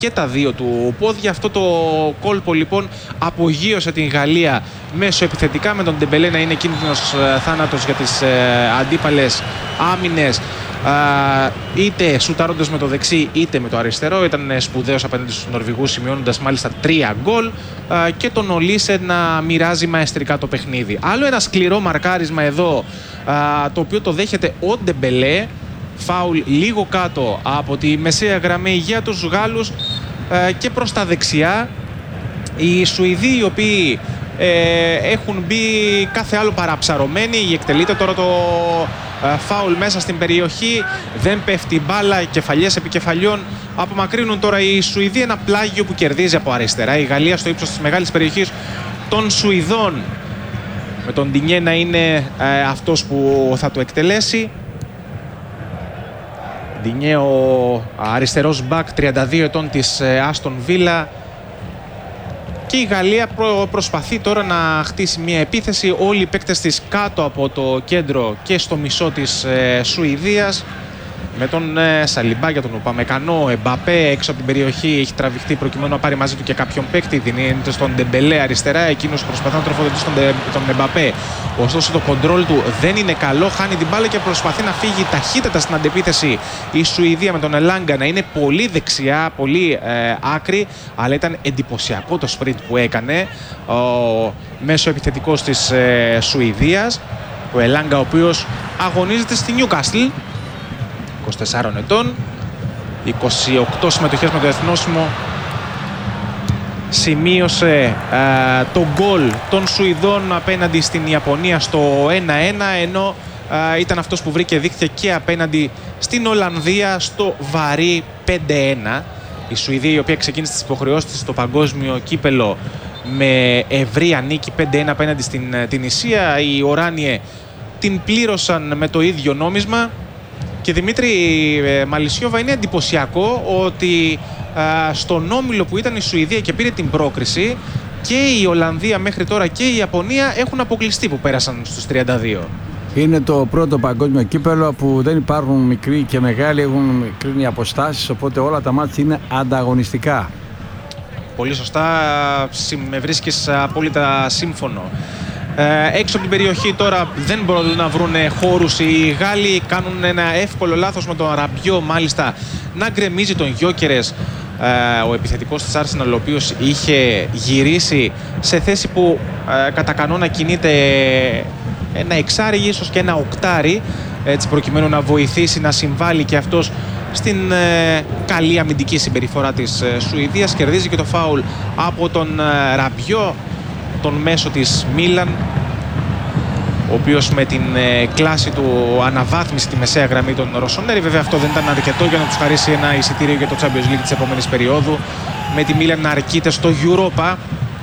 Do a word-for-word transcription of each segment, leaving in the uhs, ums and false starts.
και τα δύο του πόδια. Αυτό το κόλπο λοιπόν απογείωσε την Γαλλία μέσω επιθετικά, με τον Ντεμπελέ να είναι κίνδυνος θάνατος για τις αντίπαλες άμυνες, είτε σουτάροντας με το δεξί είτε με το αριστερό. Ήταν σπουδαίος απέναντι στους Νορβηγούς, σημειώνοντας μάλιστα τρία γκολ, και τον Ολίσε να μοιράζει μαεστρικά το παιχνίδι. Άλλο ένα σκληρό μαρκάρισμα εδώ, το οποίο το δέχεται ο Ντεμπελέ. Φάουλ λίγο κάτω από τη μεσαία γραμμή για τους Γάλλους, και προς τα δεξιά οι Σουηδοί, οι οποίοι ε, έχουν μπει κάθε άλλο παραψαρωμένοι. Εκτελείται τώρα το ε, φάουλ μέσα στην περιοχή, δεν πέφτει η μπάλα, κεφαλιές επί κεφαλιών. Απομακρύνουν τώρα οι Σουηδοί ένα πλάγιο που κερδίζει από αριστερά η Γαλλία στο ύψος της μεγάλης περιοχής των Σουηδών, με τον Ντινιέ να είναι ε, αυτός που θα το εκτελέσει. Ντινιέ, ο αριστερός μπακ, τριάντα δύο ετών, της Άστον Βίλα. Και η Γαλλία προ, προσπαθεί τώρα να χτίσει μια επίθεση. Όλοι οι παίκτες της κάτω από το κέντρο και στο μισό της ε, Σουηδίας. Με τον ε, Σαλιμπά για τον Ουπαμεκανό, Εμπαπέ έξω από την περιοχή, έχει τραβηχτεί προκειμένου να πάρει μαζί του και κάποιον παίκτη. Δίνεται στον Ντεμπελέ αριστερά, εκείνος προσπαθεί να τροφοδοτήσει τον, τον Εμπαπέ. Ωστόσο το κοντρόλ του δεν είναι καλό, χάνει την μπάλα και προσπαθεί να φύγει ταχύτατα στην αντεπίθεση η Σουηδία, με τον Ελάγκα να είναι πολύ δεξιά, πολύ ε, άκρη, αλλά ήταν εντυπωσιακό το σπριντ που έκανε ο μέσο επιθετικός της ε, Σουηδίας, ο Ελάγκα, ο οποίος αγωνίζεται στη Νιούκαστλ, είκοσι τεσσάρων ετών, είκοσι οκτώ συμμετοχές με το εθνόσημο. Σημείωσε ε, το γκολ των Σουηδών απέναντι στην Ιαπωνία στο ένα ένα, ενώ ε, ήταν αυτός που βρήκε δίκτυα και απέναντι στην Ολλανδία στο βαρύ πέντε ένα. Η Σουηδία, η οποία ξεκίνησε τις υποχρεώσεις της στο παγκόσμιο κύπελο με ευρεία νίκη πέντε ένα απέναντι στην την Ισία, οι Οράνιε την πλήρωσαν με το ίδιο νόμισμα. Και Δημήτρη ε, Μαλισιόβα, είναι εντυπωσιακό ότι ε, στον όμιλο που ήταν η Σουηδία και πήρε την πρόκριση, και η Ολλανδία μέχρι τώρα και η Ιαπωνία έχουν αποκλειστεί, που πέρασαν στους τριάντα δύο. Είναι το πρώτο παγκόσμιο κύπελο που δεν υπάρχουν μικροί και μεγάλοι, έχουν μικροί αποστάσεις, οπότε όλα τα μάτια είναι ανταγωνιστικά. Πολύ σωστά, με βρίσκεις απόλυτα σύμφωνο. Ε, έξω από την περιοχή τώρα δεν μπορούν να βρουν χώρους οι Γάλλοι. Κάνουν ένα εύκολο λάθος με τον Ραμπιό, μάλιστα, να γκρεμίζει τον Γιόκερες, ε, ο επιθετικός της Arsenal, ο οποίος είχε γυρίσει σε θέση που ε, κατά κανόνα κινείται ένα εξάρι, ίσως και ένα οκτάρι, έτσι, προκειμένου να βοηθήσει να συμβάλλει και αυτός στην ε, καλή αμυντική συμπεριφορά της ε, Σουηδίας. Κερδίζει και το φάουλ από τον ε, Ραμπιό, τον μέσο της Μίλαν, ο οποίος με την ε, κλάση του αναβάθμισε τη μεσαία γραμμή των Ροσονέρη. Βέβαια αυτό δεν ήταν αρκετό για να τους χαρίσει ένα εισιτήριο για το Champions League της επόμενης περίοδου, με τη Μίλαν να αρκείται στο Europa.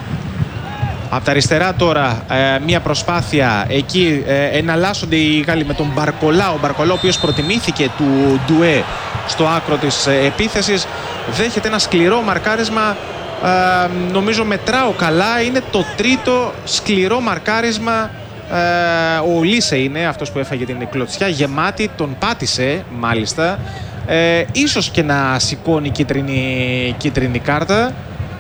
Από τα αριστερά τώρα ε, μια προσπάθεια, εκεί ε, εναλλάσσονται οι Γάλλοι με τον Μπαρκολά. Ο Μπαρκολά, ο οποίος προτιμήθηκε του Ντουέ στο άκρο της ε, επίθεσης, δέχεται ένα σκληρό μαρκάρισμα. Ε, νομίζω μετράω καλά, είναι το τρίτο σκληρό μαρκάρισμα. Ε, ο Λίσε είναι αυτός που έφαγε την κλωτσιά, γεμάτη, τον πάτησε μάλιστα, ε, ίσως και να σηκώνει κίτρινη, κίτρινη κάρτα.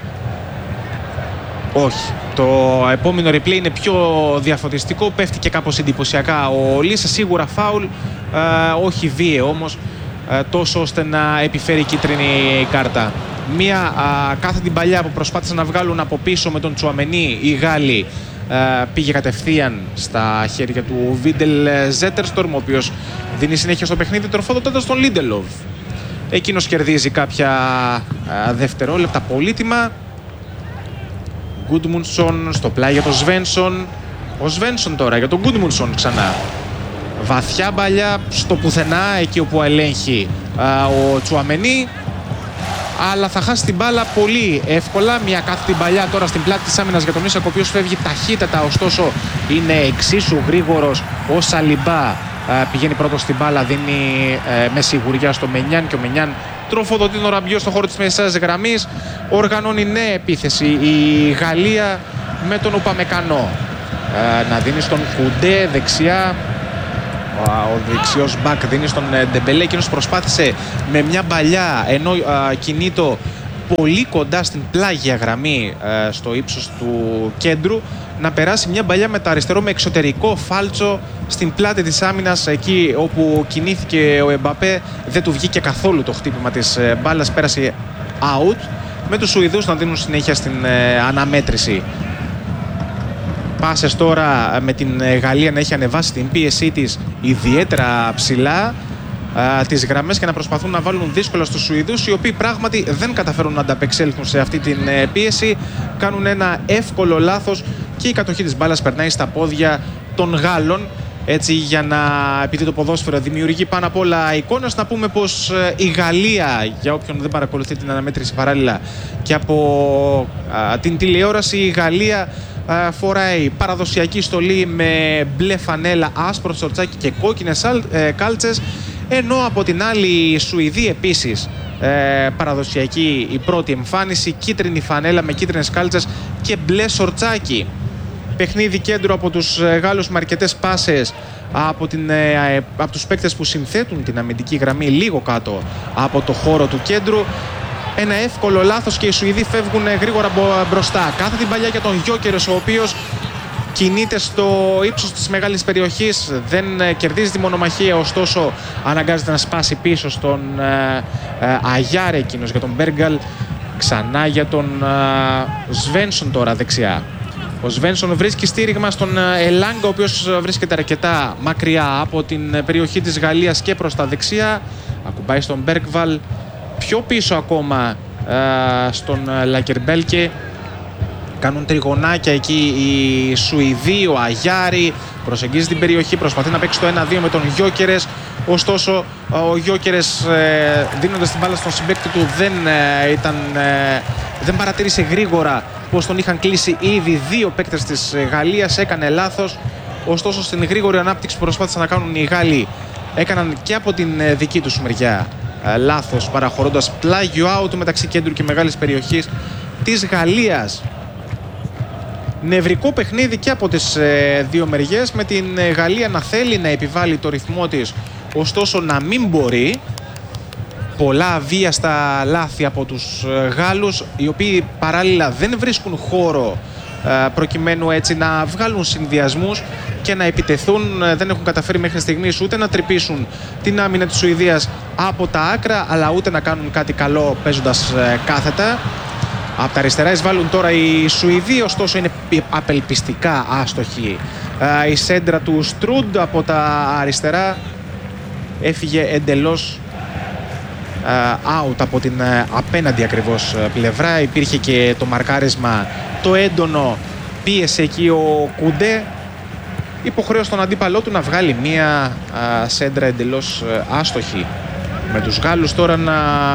Όχι, το επόμενο replay είναι πιο διαφωτιστικό, πέφτει και κάπως εντυπωσιακά ο Λίσε, σίγουρα φάουλ, ε, όχι βίαιο όμως, ε, τόσο ώστε να επιφέρει κίτρινη κάρτα. Μία α, κάθε την παλιά που προσπάθησαν να βγάλουν από πίσω με τον Τσουαμενί οι Γάλλοι, α, πήγε κατευθείαν στα χέρια του Βίντελ Ζέτερστορμ, ο οποίος δίνει συνέχεια στο παιχνίδι τροφοδοτώντας τον Λίντελοφ. Εκείνος κερδίζει κάποια α, δευτερόλεπτα πολύτιμα. Γκούντμουνσον στο πλάι για τον Σβένσον. Ο Σβένσον τώρα για τον Γκούντμουνσον ξανά. Βαθιά μπαλιά στο πουθενά, εκεί όπου ελέγχει α, ο Τσουαμενί, αλλά θα χάσει την μπάλα πολύ εύκολα. Μια κάθετη παλιά τώρα στην πλάτη της άμυνας για τον Ίσακ, ο οποίος φεύγει ταχύτατα, ωστόσο είναι εξίσου γρήγορος. Ο Σαλιμπά πηγαίνει πρώτος στην μπάλα, δίνει ε, με σιγουριά στο Μενιάν, και ο Μενιάν τροφοδοτεί τον Ραμπιό στον χώρο της μεσαίας γραμμής. Οργανώνει νέα επίθεση η Γαλλία με τον Ουπαμεκανό ε, να δίνει στον Κουντέ δεξιά. Ο δεξιός μπακ δίνει στον Ντεμπελέ. Εκείνος προσπάθησε με μια μπαλιά, ενώ α, κινείτο πολύ κοντά στην πλάγια γραμμή ε, στο ύψος του κέντρου, να περάσει μια μπαλιά με το αριστερό με εξωτερικό φάλτσο στην πλάτη της άμυνας, εκεί όπου κινήθηκε ο Εμπαπέ. Δεν του βγήκε καθόλου το χτύπημα της ε, μπάλας, πέρασε out, με τους Σουηδούς να δίνουν συνέχεια στην ε, αναμέτρηση. Πάσες τώρα με την Γαλλία να έχει ανεβάσει την πίεσή της ιδιαίτερα ψηλά α, τις γραμμές και να προσπαθούν να βάλουν δύσκολα στους Σουηδούς, οι οποίοι πράγματι δεν καταφέρουν να ανταπεξέλθουν σε αυτή την ε, πίεση. Κάνουν ένα εύκολο λάθος και η κατοχή της μπάλας περνάει στα πόδια των Γάλλων. Έτσι, για να, επειδή το ποδόσφαιρο δημιουργεί πάνω απ' όλα εικόνες, να πούμε πως ε, η Γαλλία, για όποιον δεν παρακολουθεί την αναμέτρηση παράλληλα και από α, την τηλεόραση, η Γαλλία α, φοράει παραδοσιακή στολή με μπλε φανέλα, άσπρο σορτσάκι και κόκκινες ε, κάλτσες, ενώ από την άλλη η Σουηδοί επίσης ε, παραδοσιακή η πρώτη εμφάνιση, κίτρινη φανέλα με κίτρινες κάλτσες και μπλε σορτσάκι. Παιχνίδι κέντρο από τους Γάλλους με αρκετές πάσες από, την, από τους παίκτες που συνθέτουν την αμυντική γραμμή λίγο κάτω από το χώρο του κέντρου. Ένα εύκολο λάθος και οι Σουηδοί φεύγουν γρήγορα μπροστά. Κάθε την παλιά για τον Γιόκερες, ο οποίος κινείται στο ύψος της μεγάλης περιοχής, δεν κερδίζει τη μονομαχία, ωστόσο αναγκάζεται να σπάσει πίσω στον ε, ε, Αγιάρ εκείνος για τον Μπέργκαλ. Ξανά για τον ε, Σβένσον τώρα δεξιά. Ο Σβένσον βρίσκει στήριγμα στον Ελάγκα, ο οποίος βρίσκεται αρκετά μακριά από την περιοχή της Γαλλίας και προς τα δεξιά. Ακουμπάει στον Μπέργκβαλ, πιο πίσω ακόμα ε, στον Λακερμπέλκε. Κάνουν τριγωνάκια εκεί οι Σουηδοί, ο Αγιάρη προσεγγίζει την περιοχή, προσπαθεί να παίξει το ένα δύο με τον Γιόκερες. Ωστόσο ο Γιόκερες ε, δίνοντας την μπάλα στον συμπαίκτη του δεν, ε, ήταν, ε, δεν παρατήρησε γρήγορα πως τον είχαν κλείσει ήδη δύο παίκτες της Γαλλίας, έκανε λάθος. Ωστόσο στην γρήγορη ανάπτυξη που προσπάθησαν να κάνουν οι Γάλλοι, έκαναν και από την δική τους μεριά ε, λάθος, παραχωρώντας πλάγιο out μεταξύ κέντρου και μεγάλης περιοχής της Γαλλίας. Νευρικό παιχνίδι και από τις ε, δύο μεριές, με την ε, Γαλλία να θέλει να επιβάλλει το ρυθμό της, ωστόσο να μην μπορεί. Πολλά αβίαστα λάθη από τους ε, Γάλλους, οι οποίοι παράλληλα δεν βρίσκουν χώρο ε, προκειμένου έτσι να βγάλουν συνδυασμούς και να επιτεθούν. Ε, δεν έχουν καταφέρει μέχρι στιγμής ούτε να τρυπήσουν την άμυνα της Σουηδίας από τα άκρα, αλλά ούτε να κάνουν κάτι καλό παίζοντας ε, κάθετα. Από τα αριστερά εισβάλλουν τώρα οι Σουηδοί, ωστόσο είναι απελπιστικά άστοχοι. Η σέντρα του Στρούντ από τα αριστερά έφυγε εντελώς out από την απέναντι ακριβώς πλευρά. Υπήρχε και το μαρκάρισμα το έντονο, πίεσε εκεί ο Κουντέ, υποχρέωσε τον αντίπαλό του να βγάλει μία σέντρα εντελώς άστοχη. Με τους Γάλλους τώρα να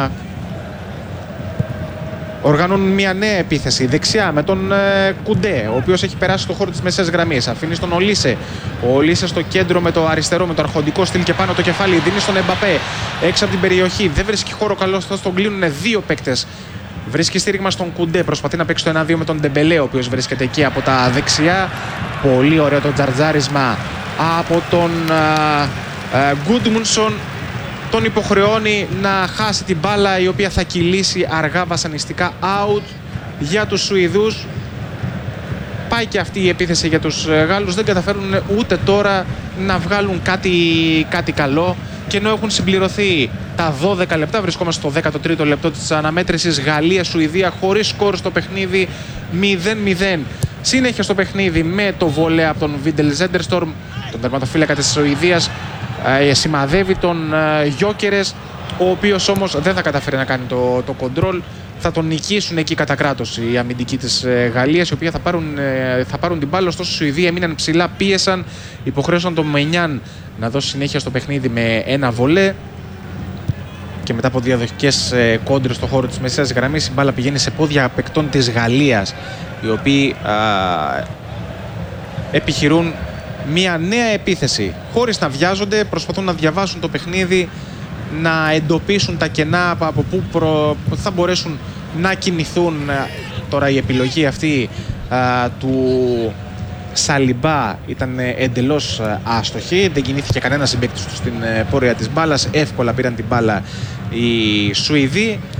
οργανώνουν μια νέα επίθεση δεξιά με τον ε, Κουντέ, ο οποίος έχει περάσει στο χώρο της μεσαίας γραμμής. Αφήνει στον Ολίσε. Ο Ολίσε στο κέντρο με το αριστερό, με το αρχοντικό στυλ και πάνω το κεφάλι. Δίνει στον Εμπαπέ έξω από την περιοχή. Δεν βρίσκει χώρο καλό, θα τον κλείνουν δύο παίκτες. Βρίσκει στήριγμα στον Κουντέ. Προσπαθεί να παίξει το ένα δύο με τον Ντεμπελέ, ο οποίος βρίσκεται εκεί από τα δεξιά. Πολύ ωραίο το τζαρτζάρισμα από τον Γκούντμουνσον. Τον υποχρεώνει να χάσει την μπάλα, η οποία θα κυλήσει αργά βασανιστικά out για τους Σουηδούς. Πάει και αυτή η επίθεση για τους Γάλλους. Δεν καταφέρουν ούτε τώρα να βγάλουν κάτι, κάτι καλό. Και ενώ έχουν συμπληρωθεί τα δώδεκα λεπτά, βρισκόμαστε στο δέκατο τρίτο λεπτό της αναμέτρησης. Γαλλία-Σουηδία χωρίς σκορ στο παιχνίδι, μηδέν μηδέν. Συνέχεια στο παιχνίδι με το βολέα από τον Βίντελ Ζέντερστορμ, τον τερματοφύλακα της Σουηδίας. Ε, σημαδεύει τον ε, Γιόκερες, ο οποίος όμως δεν θα καταφέρει να κάνει το, το κοντρόλ. Θα τον νικήσουν εκεί κατά κράτος οι αμυντικοί της ε, Γαλλίας, οι οποίοι θα πάρουν, ε, θα πάρουν την μπάλα. Ωστόσο οι Σουηδοί έμειναν ψηλά, πίεσαν, υποχρέωσαν τον Μενιάν να δώσει συνέχεια στο παιχνίδι με ένα βολέ. Και μετά από διαδοχικές ε, κόντρες στο χώρο της μεσαίας γραμμής, η μπάλα πηγαίνει σε πόδια παικτών της Γαλλίας, οι οποίοι α, επιχειρούν μια νέα επίθεση. Χωρίς να βιάζονται, προσπαθούν να διαβάσουν το παιχνίδι, να εντοπίσουν τα κενά από πού προ... θα μπορέσουν να κινηθούν. Τώρα η επιλογή αυτή α, του Σαλιμπά ήταν εντελώς άστοχη. Δεν κινήθηκε κανένα συμπαίκτης του στην πορεία της μπάλας. Εύκολα πήραν την μπάλα οι Σουηδοί.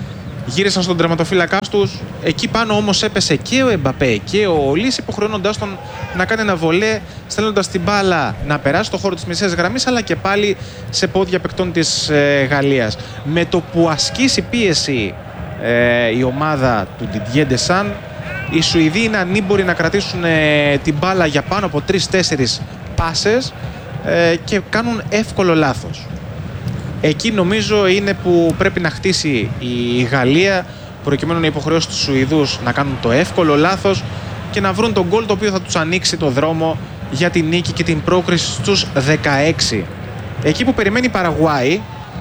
γύρισαν στον τερματοφύλακά τους. Εκεί πάνω όμως έπεσε και ο Εμπαπέ και ο Ολής, υποχρεώνοντάς τον να κάνει ένα βολέ, στέλνοντας την μπάλα να περάσει στο χώρο της μεσαίας γραμμής, αλλά και πάλι σε πόδια παικτών της ε, Γαλλίας. Με το που ασκήσει πίεση ε, η ομάδα του Didier Deschamps, οι Σουηδοί είναι ανήμποροι να κρατήσουν ε, την μπάλα για πάνω από τρεις τέσσερις πάσες ε, και κάνουν εύκολο λάθος. Εκεί νομίζω είναι που πρέπει να χτίσει η Γαλλία, προκειμένου να υποχρεώσει τους Σουηδούς να κάνουν το εύκολο λάθος και να βρουν τον γκολ το οποίο θα τους ανοίξει το δρόμο για την νίκη και την πρόκριση στους δεκαέξι. Εκεί που περιμένει η Παραγουάη,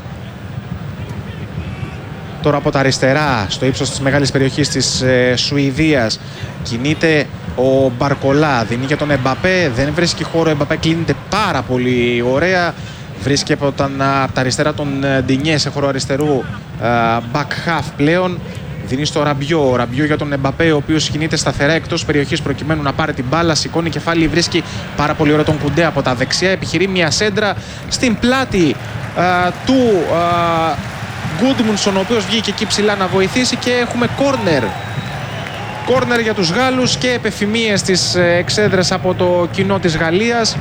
τώρα από τα αριστερά, στο ύψος της μεγάλης περιοχής της ε, Σουηδίας, κινείται ο Μπαρκολά, δίνει για τον Εμπαπέ, δεν βρίσκει χώρο, ο Εμπαπέ κλείνεται πάρα πολύ ωραία. Βρίσκει από τα, από τα αριστερά τον Ντινιέ σε χώρο αριστερού back half πλέον. Δίνει στο Ραμπιό. Ο Ραμπιό για τον Εμπαπέ, ο οποίος κινείται σταθερά εκτός περιοχής προκειμένου να πάρει την μπάλα. Σηκώνει κεφάλι, βρίσκει πάρα πολύ ωραία τον Κουντέ από τα δεξιά. Επιχειρεί μια σέντρα στην πλάτη α, του Γκούντμουνσον, ο οποίος βγήκε εκεί ψηλά να βοηθήσει και έχουμε κόρνερ. Κόρνερ για τους Γάλλους και επεφημίες στις εξέδρες από το κοινό της Γαλλίας.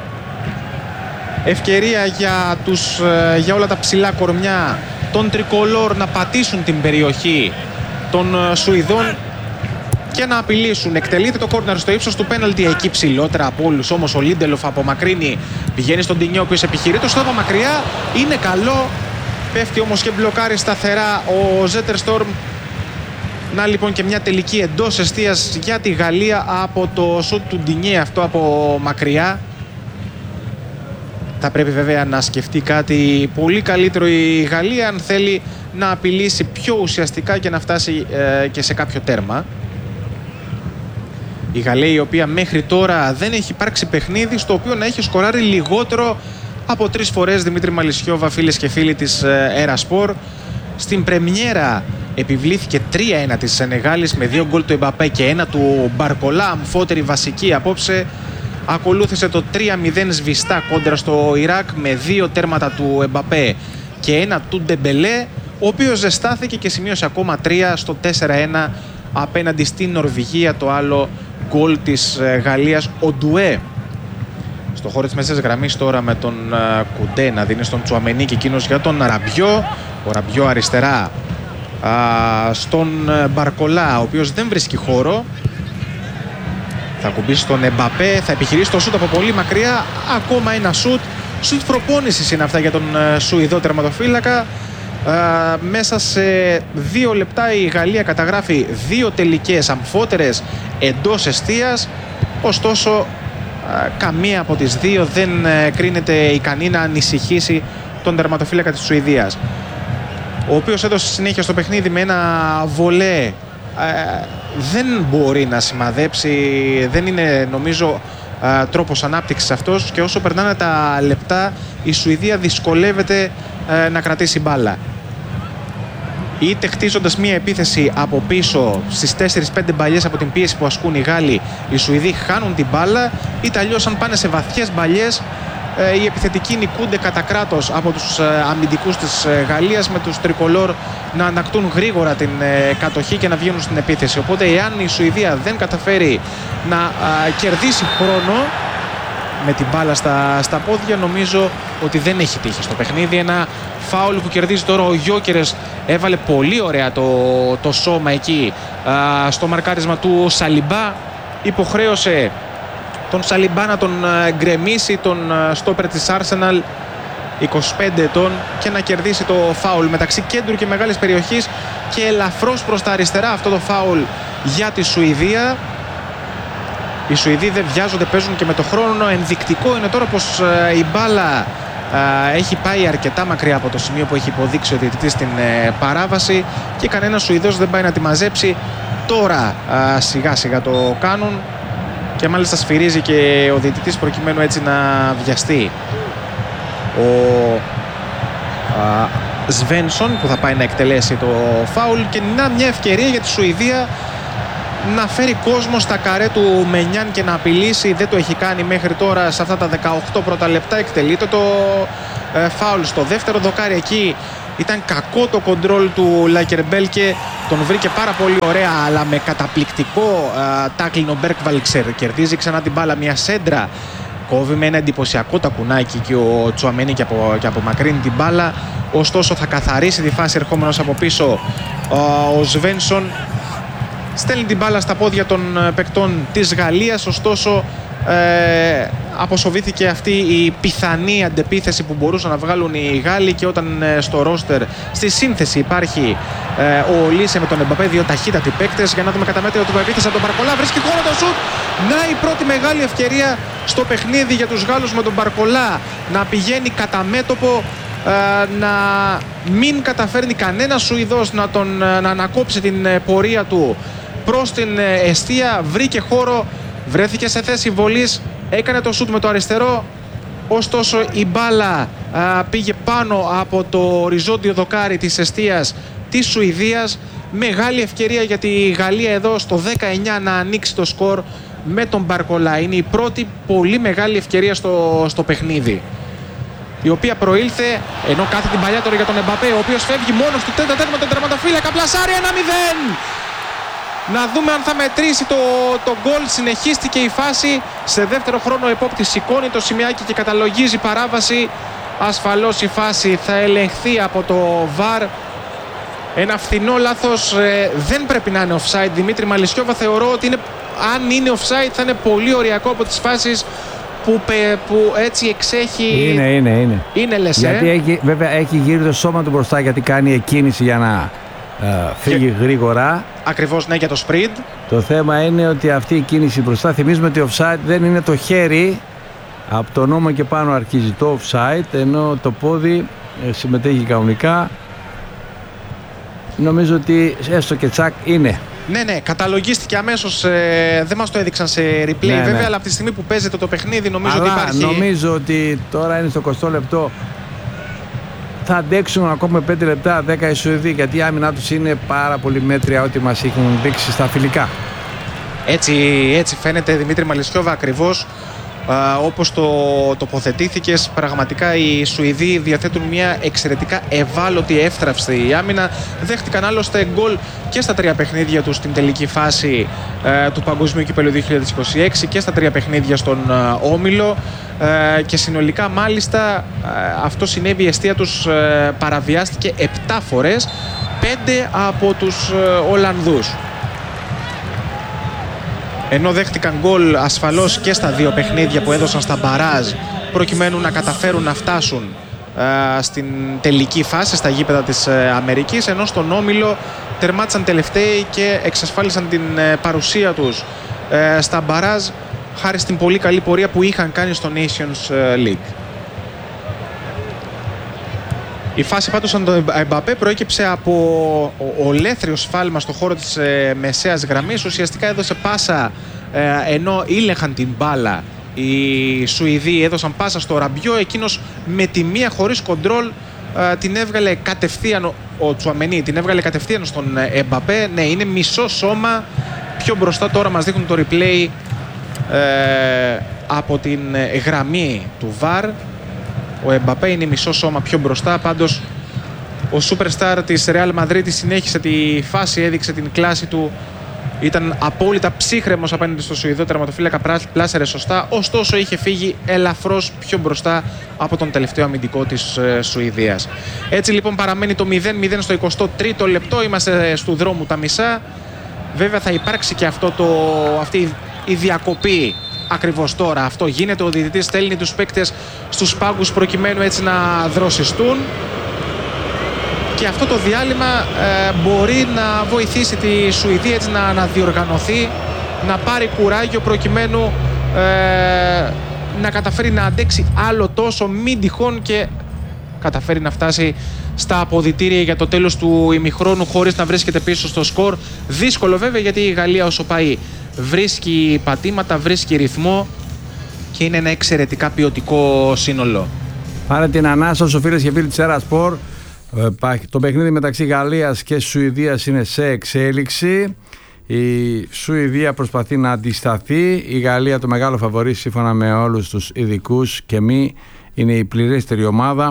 Ευκαιρία για, τους, για όλα τα ψηλά κορμιά των τρικολόρ να πατήσουν την περιοχή των Σουηδών και να απειλήσουν. Εκτελείται το κόρνερ στο ύψος του πέναλτι, εκεί ψηλότερα από όλους όμως ο Λίντελοφ απομακρύνει, πηγαίνει στον Ντινιέ, ο οποίος επιχειρεί το στόβα μακριά, είναι καλό, πέφτει όμως και μπλοκάρει σταθερά ο Ζέτερστορμ. Να λοιπόν και μια τελική εντός εστίας για τη Γαλλία από το σουτ του Ντινιέ αυτό από μακριά. Θα πρέπει βέβαια να σκεφτεί κάτι πολύ καλύτερο η Γαλλία αν θέλει να απειλήσει πιο ουσιαστικά και να φτάσει ε, και σε κάποιο τέρμα. Η Γαλλία, η οποία μέχρι τώρα δεν έχει υπάρξει παιχνίδι στο οποίο να έχει σκοράρει λιγότερο από τρεις φορές. Δημήτρη Μαλισιόβα, φίλες και φίλοι της Έρα Σπορ. Στην πρεμιέρα επιβλήθηκε τρία ένα της Σενεγάλης με δύο γκολ του Εμπαπέ και ένα του Μπαρκολά, αμφότερη βασική απόψε. Ακολούθησε το τρία μηδέν σβηστά κόντρα στο Ιράκ με δύο τέρματα του Εμπαπέ και ένα του Ντεμπελέ, ο οποίος ζεστάθηκε και σημείωσε ακόμα τρία στο τέσσερα ένα απέναντι στην Νορβηγία, το άλλο γκολ της Γαλλίας. Ο Ντουέ στο χώρο της μέσης γραμμής τώρα με τον Κουντέ να δίνει στον Τσουαμενί και εκείνος για τον Ραμπιό. Ο Ραμπιό αριστερά α, στον Μπαρκολά, ο οποίος δεν βρίσκει χώρο. Θα κουμπίσει τον Εμπαπέ, θα επιχειρήσει το σούτ από πολύ μακριά. Ακόμα ένα σούτ. Σούτ προπόνησης είναι αυτά για τον Σουηδό τερματοφύλακα. Uh, μέσα σε δύο λεπτά η Γαλλία καταγράφει δύο τελικές αμφότερες εντός εστίας. Ωστόσο uh, καμία από τις δύο δεν uh, κρίνεται ικανή να ανησυχήσει τον τερματοφύλακα της Σουηδίας, ο οποίος έδωσε συνέχεια στο παιχνίδι με ένα βολέ. Uh, δεν μπορεί να σημαδέψει, δεν είναι νομίζω uh, τρόπος ανάπτυξης αυτός, και όσο περνάνε τα λεπτά η Σουηδία δυσκολεύεται uh, να κρατήσει μπάλα. Είτε χτίζοντας μία επίθεση από πίσω στις τέσσερις πέντε μπαλιές από την πίεση που ασκούν οι Γάλλοι, οι Σουηδοί χάνουν την μπάλα, είτε αλλιώς αν πάνε σε βαθιές μπαλιές ε, οι επιθετικοί νικούνται κατά κράτος από τους ε, αμυντικούς της ε, Γαλλίας, με τους τρικολόρ να ανακτούν γρήγορα την ε, κατοχή και να βγαίνουν στην επίθεση. Οπότε εάν η Σουηδία δεν καταφέρει να ε, κερδίσει χρόνο με την μπάλα στα, στα πόδια, νομίζω ότι δεν έχει τύχει στο παιχνίδι. Ένα φάουλ που κερδίζει τώρα ο Γιόκερες, έβαλε πολύ ωραία το, το σώμα εκεί α, στο μαρκάρισμα του Σαλιμπά. Υποχρέωσε τον Σαλιμπά να τον α, γκρεμίσει, τον α, στόπερ της Arsenal, είκοσι πέντε ετών, και να κερδίσει το φάουλ μεταξύ κέντρου και μεγάλης περιοχής, και ελαφρώς προς τα αριστερά αυτό το φάουλ για τη Σουηδία. Οι Σουηδοί δεν βιάζονται, παίζουν και με το χρόνο. Ενδεικτικό είναι τώρα πως α, η μπάλα Uh, έχει πάει αρκετά μακριά από το σημείο που έχει υποδείξει ο διαιτητής στην uh, παράβαση, και κανένας Σουηδός δεν πάει να τη μαζέψει. Τώρα uh, σιγά σιγά το κάνουν, και μάλιστα σφυρίζει και ο διαιτητής προκειμένου έτσι να βιαστεί ο uh, Σβένσον, που θα πάει να εκτελέσει το φάουλ. Και να μια ευκαιρία για τη Σουηδία να φέρει κόσμο στα καρέ του Μενιάν και να απειλήσει. Δεν το έχει κάνει μέχρι τώρα σε αυτά τα δεκαοκτώ πρώτα λεπτά. Εκτελείται το ε, φάουλ στο δεύτερο δοκάρι. Εκεί Ήταν κακό το κοντρόλ του Λάκερμπέλκε. Τον βρήκε πάρα πολύ ωραία, αλλά με καταπληκτικό τάκλιν ο Μπέρκβαλξερ. Κερδίζει ξανά την μπάλα, μια σέντρα. Κόβει με ένα εντυπωσιακό τακουνάκι και ο Τσουαμένι και, από, και απομακρύνει την μπάλα. Ωστόσο θα καθαρίσει τη φάση ερχόμενος από πίσω ο Σβένσον. Στέλνει την μπάλα στα πόδια των παικτών της Γαλλίας. Ωστόσο ε, αποσοβήθηκε αυτή η πιθανή αντεπίθεση που μπορούσαν να βγάλουν οι Γάλλοι, και όταν ε, στο ρόστερ, στη σύνθεση υπάρχει ε, ο Ολίσε με τον Εμπαπέ, δύο ταχύτατοι παίκτες. Για να δούμε κατά μέτριο του επίθεση από τον Μπαρκολά. Βρίσκει χώρο το σουτ. Να η πρώτη μεγάλη ευκαιρία στο παιχνίδι για τους Γάλλους, με τον Μπαρκολά να πηγαίνει κατά μέτωπο, ε, να μην καταφέρνει κανένα Σουηδός να, τον, να ανακόψει την πορεία του προς την εστία. Βρήκε χώρο, βρέθηκε σε θέση βολής, έκανε το σουτ με το αριστερό. Ωστόσο η μπάλα α, πήγε πάνω από το οριζόντιο δοκάρι της εστίας της Σουηδίας. Μεγάλη ευκαιρία για τη Γαλλία εδώ στο δεκαεννιά να ανοίξει το σκορ με τον Μπαρκολά. Είναι η πρώτη πολύ μεγάλη ευκαιρία στο, στο παιχνίδι, η οποία προήλθε ενώ κάθε την παλιά τώρα για τον Εμπαπέ, ο οποίος φεύγει μόνος του τέτα τέτα με τον τερματοφύλακα. Πλασάρει ένα μηδέν. Να δούμε αν θα μετρήσει το, το γκολ. Συνεχίστηκε η φάση. Σε δεύτερο χρόνο ο επόπτης σηκώνει το σημειάκι και καταλογίζει παράβαση. Ασφαλώς η φάση θα ελεγχθεί από το βαρ. Ένα φθηνό λάθος, ε, δεν πρέπει να είναι offside. Δημήτρη Μαλισιόβα, θεωρώ ότι είναι, αν είναι offside θα είναι πολύ ωριακό από τις φάσεις που, που έτσι εξέχει. Είναι, είναι, είναι. Είναι λες, γιατί ε? έχει, βέβαια έχει γύρει το σώμα του μπροστά, γιατί κάνει εκκίνηση για να ε, φύγει και γρήγορα. Ακριβώς, ναι, για το sprint. Το θέμα είναι ότι αυτή η κίνηση μπροστά, θυμίζουμε ότι offside δεν είναι το χέρι. Από το νόμο και πάνω αρχίζει το offside, ενώ το πόδι ε, συμμετέχει κανονικά. Νομίζω ότι έστω και τσακ είναι. Ναι, ναι, καταλογίστηκε αμέσως. Ε, δεν μας το έδειξαν σε replay, ναι, βέβαια, ναι. Αλλά από τη στιγμή που παίζεται το παιχνίδι, νομίζω αλλά ότι υπάρχει. Νομίζω ότι τώρα είναι στο εικοστό λεπτό. Θα αντέξουν ακόμα πέντε λεπτά, δέκα οι Σουηδοί, γιατί η άμυνά τους είναι πάρα πολύ μέτρια, ό,τι μας έχουν δείξει στα φιλικά. Έτσι, έτσι φαίνεται, Δημήτρη Μαλισιόβα, ακριβώς. Uh, όπως το τοποθετήθηκες, πραγματικά οι Σουηδοί διαθέτουν μια εξαιρετικά ευάλωτη, εύθραυστη άμυνα. Δέχτηκαν άλλωστε γκολ και στα τρία παιχνίδια τους στην τελική φάση uh, του Παγκοσμίου Κυπέλλου δύο χιλιάδες είκοσι έξι και στα τρία παιχνίδια στον uh, Όμιλο, uh, και συνολικά μάλιστα uh, αυτό συνέβη, η αιστεία τους uh, παραβιάστηκε επτά φορές, πέντε από τους uh, Ολλανδούς. Ενώ δέχτηκαν γκολ ασφαλώς και στα δύο παιχνίδια που έδωσαν στα μπαράζ, προκειμένου να καταφέρουν να φτάσουν α, στην τελική φάση στα γήπεδα της α, Αμερικής, ενώ στον Όμιλο τερμάτισαν τελευταίοι και εξασφάλισαν την α, παρουσία τους α, στα μπαράζ χάρη στην πολύ καλή πορεία που είχαν κάνει στο Nations League. Η φάση πάντως στον Εμπαπέ προέκυψε από ολέθριο σφάλμα στο χώρο της ε, μεσαίας γραμμής. Ουσιαστικά έδωσε πάσα ε, ενώ ήλεγχαν την μπάλα. Οι Σουηδοί έδωσαν πάσα στο Ραμπιό. Εκείνος με τη μία χωρίς κοντρόλ ε, την έβγαλε κατευθείαν, ο, ο Τσουαμένι την έβγαλε κατευθείαν στον Εμπαπέ. Ναι, είναι μισό σώμα πιο μπροστά, τώρα μας δείχνουν το replay ε, από την γραμμή του βαρ. Ο Εμπαπέ είναι μισό σώμα πιο μπροστά. Πάντως ο superstar της Real Madrid συνέχισε τη φάση, έδειξε την κλάση του. Ήταν απόλυτα ψύχρεμος απέναντι στο Σουηδό τερματοφύλακα, πλάσαρε σωστά. Ωστόσο είχε φύγει ελαφρώς πιο μπροστά από τον τελευταίο αμυντικό της ε, Σουηδίας. Έτσι λοιπόν παραμένει το μηδέν μηδέν στο εικοστό τρίτο λεπτό. Είμαστε στου δρόμου τα μισά. Βέβαια θα υπάρξει και αυτό το, αυτή η διακοπή. Ακριβώς τώρα αυτό γίνεται. Ο διαιτητής στέλνει τους παίκτες στους πάγκους προκειμένου έτσι να δροσιστούν, και αυτό το διάλειμμα ε, μπορεί να βοηθήσει τη Σουηδία έτσι να αναδιοργανωθεί, να πάρει κουράγιο προκειμένου ε, να καταφέρει να αντέξει άλλο τόσο, μην τυχόν και καταφέρει να φτάσει στα αποδυτήρια για το τέλος του ημιχρόνου χωρίς να βρίσκεται πίσω στο σκορ. Δύσκολο βέβαια, γιατί η Γαλλία όσο πάει βρίσκει πατήματα, βρίσκει ρυθμό και είναι ένα εξαιρετικά ποιοτικό σύνολο. Πάρε την ανάσα σου, φίλες και φίλοι της Έρα Σπορ. Το παιχνίδι μεταξύ Γαλλίας και Σουηδίας είναι σε εξέλιξη. Η Σουηδία προσπαθεί να αντισταθεί. Η Γαλλία, το μεγάλο φαβορί σύμφωνα με όλους τους ειδικούς και μη, είναι η πληρέστερη ομάδα.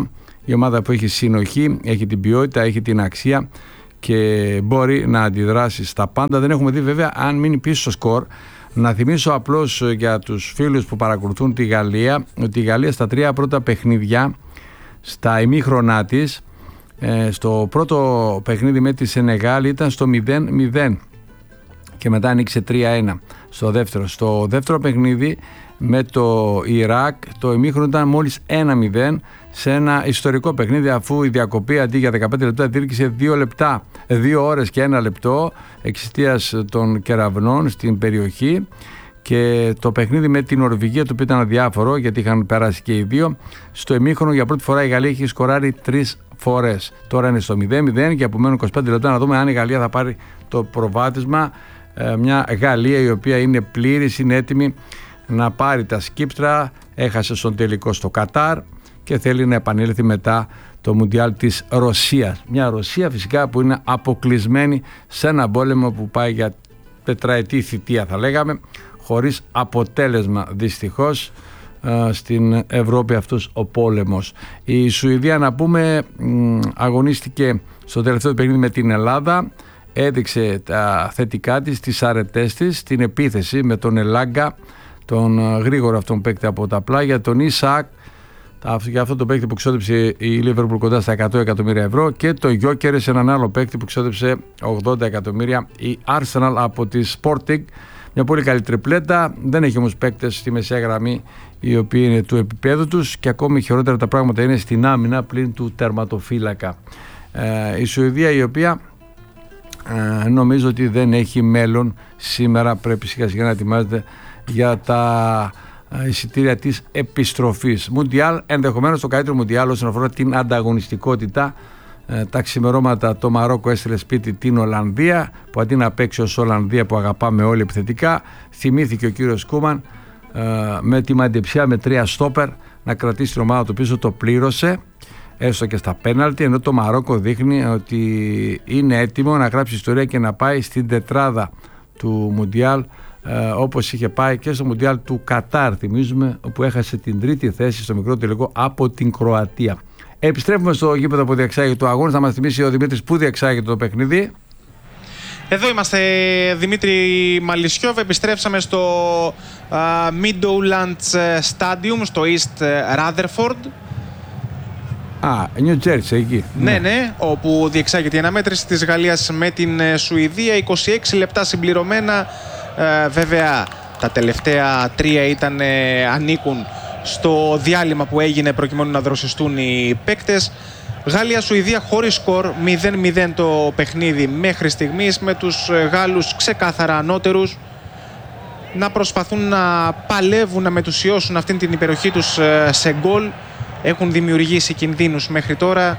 η ομάδα που έχει συνοχή, έχει την ποιότητα, έχει την αξία και μπορεί να αντιδράσει στα πάντα. Δεν έχουμε δει βέβαια αν μείνει πίσω στο σκορ. Να θυμίσω απλώς για τους φίλους που παρακολουθούν τη Γαλλία ότι η Γαλλία στα τρία πρώτα παιχνίδια, στα ημίχρονά της, στο πρώτο παιχνίδι με τη Σενεγάλη ήταν στο μηδέν μηδέν και μετά ανοίξε τρία ένα στο δεύτερο. Στο δεύτερο παιχνίδι με το Ιράκ το ημίχρονο ήταν μόλις ένα μηδέν σε ένα ιστορικό παιχνίδι, αφού η διακοπή αντί για δεκαπέντε λεπτά διήρκησε δύο λεπτά, δύο ώρες και ένα λεπτό εξαιτίας των κεραυνών στην περιοχή. Και το παιχνίδι με την Νορβηγία, το οποίο ήταν αδιάφορο γιατί είχαν περάσει και οι δύο, στο ημίχρονο για πρώτη φορά η Γαλλία έχει σκοράρει τρεις φορές. Τώρα είναι στο μηδέν μηδέν και απομένουν είκοσι πέντε λεπτά να δούμε αν η Γαλλία θα πάρει το προβάδισμα. Ε, μια Γαλλία η οποία είναι πλήρης, είναι έτοιμη να πάρει τα σκύπτρα, έχασε στον τελικό στο Κατάρ και θέλει να επανέλθει μετά το Μουντιάλ της Ρωσίας. Μια Ρωσία φυσικά που είναι αποκλεισμένη σε ένα πόλεμο που πάει για τετραετή θητεία, θα λέγαμε, χωρίς αποτέλεσμα δυστυχώς στην Ευρώπη αυτός ο πόλεμος. Η Σουηδία, να πούμε, αγωνίστηκε στο τελευταίο παιχνίδι με την Ελλάδα, έδειξε τα θετικά της, τις αρετές της, την επίθεση με τον Ελάγκα, τον γρήγορο αυτόν παίκτη από τα πλάγια, τον Ισακ, για αυτό το παίκτη που ξόδεψε η Λίβερπουλ κοντά στα εκατό εκατομμύρια ευρώ, και το Γιόκερες, έναν άλλο παίκτη που ξόδεψε ογδόντα εκατομμύρια η Arsenal από τη Sporting. Μια πολύ καλή τριπλέτα, δεν έχει όμως παίκτες στη μεσαία γραμμή οι οποίοι είναι του επίπεδου τους, και ακόμη χειρότερα τα πράγματα είναι στην άμυνα πλην του τερματοφύλακα. Ε, η Σουηδία, η οποία ε, νομίζω ότι δεν έχει μέλλον σήμερα, πρέπει σιγά σιγά να ετοιμάζεται για τα εισιτήρια της επιστροφής. Μουντιάλ, ενδεχομένως το καλύτερο Μουντιάλ όσον αφορά την ανταγωνιστικότητα. Ε, τα ξημερώματα το Μαρόκο έστειλε σπίτι την Ολλανδία, που αντί να παίξει ως Ολλανδία που αγαπάμε όλοι επιθετικά, θυμήθηκε ο κύριος Κούμαν ε, με τη μαντεψιά με τρία στόπερ να κρατήσει την ομάδα του πίσω, το πλήρωσε έστω και στα πέναλτι, ενώ το Μαρόκο δείχνει ότι είναι έτοιμο να γράψει ιστορία και να πάει στην τετράδα του Μουντιάλ, ε, όπως είχε πάει και στο Μουντιάλ του Κατάρ, θυμίζουμε, όπου έχασε την τρίτη θέση στο μικρό τελικό από την Κροατία. Επιστρέφουμε στο γήπεδο που διεξάγεται το αγώνα. Θα μας θυμίσει ο Δημήτρης που διεξάγεται το παιχνίδι. Εδώ είμαστε, Δημήτρη Μαλισιόβ. Επιστρέψαμε στο uh, Meadowlands Stadium, στο East Rutherford. Α, New Jersey, εκεί. Ναι, ναι, ναι, όπου διεξάγεται η αναμέτρηση της Γαλλίας με την Σουηδία. είκοσι έξι λεπτά συμπληρωμένα. Uh, βέβαια, τα τελευταία τρία ήταν, uh, ανήκουν στο διάλειμμα που έγινε προκειμένου να δροσιστούν οι παίκτες. Γαλλία-Σουηδία χωρίς σκορ, μηδέν μηδέν το παιχνίδι μέχρι στιγμής, με τους Γάλλους ξεκάθαρα ανώτερους να προσπαθούν να παλεύουν, να μετουσιώσουν αυτήν την υπεροχή τους σε γκολ. Έχουν δημιουργήσει κινδύνους μέχρι τώρα.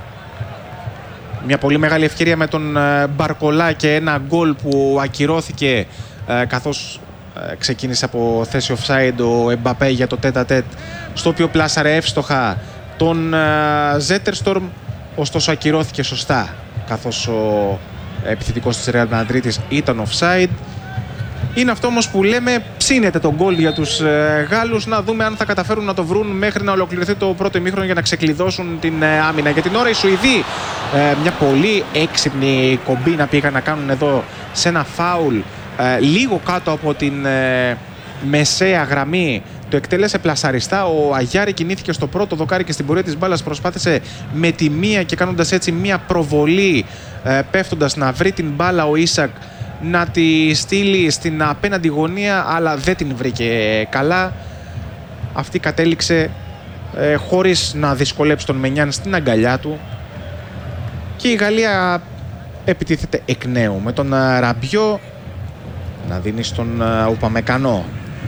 Μια πολύ μεγάλη ευκαιρία με τον Μπαρκολά και ένα γκολ που ακυρώθηκε καθώς ξεκίνησε από θέση offside ο Εμπαπέ για το τέτα τέτ, στο οποίο πλάσαρε εύστοχα τον Ζέτερστορμ, ωστόσο ακυρώθηκε σωστά καθώς ο επιθετικός της Ρεάλ Μαδρίτης ήταν offside. Είναι αυτό όμως που λέμε, ψήνεται το γκολ για τους Γάλλους. Να δούμε αν θα καταφέρουν να το βρουν μέχρι να ολοκληρωθεί το πρώτο ημίχρονο για να ξεκλειδώσουν την άμυνα. Για την ώρα οι Σουηδοί, μια πολύ έξυπνη κομπίνα πήγαν να κάνουν εδώ σε ένα φάουλ Uh, λίγο κάτω από την uh, μεσαία γραμμή. Το εκτέλεσε πλασαριστά. Ο Αγιάρη κινήθηκε στο πρώτο δοκάρι και στην πορεία της μπάλας προσπάθησε με τη μία και κάνοντας έτσι μία προβολή, uh, πέφτοντας να βρει την μπάλα ο Ίσακ να τη στείλει στην απέναντι γωνία, αλλά δεν την βρήκε καλά. Αυτή κατέληξε uh, χωρίς να δυσκολέψει τον Μενιάν στην αγκαλιά του, και η Γαλλία επιτίθεται εκ νέου με τον uh, Ραμπιό να δίνει στον uh, Ουπαμεκανό.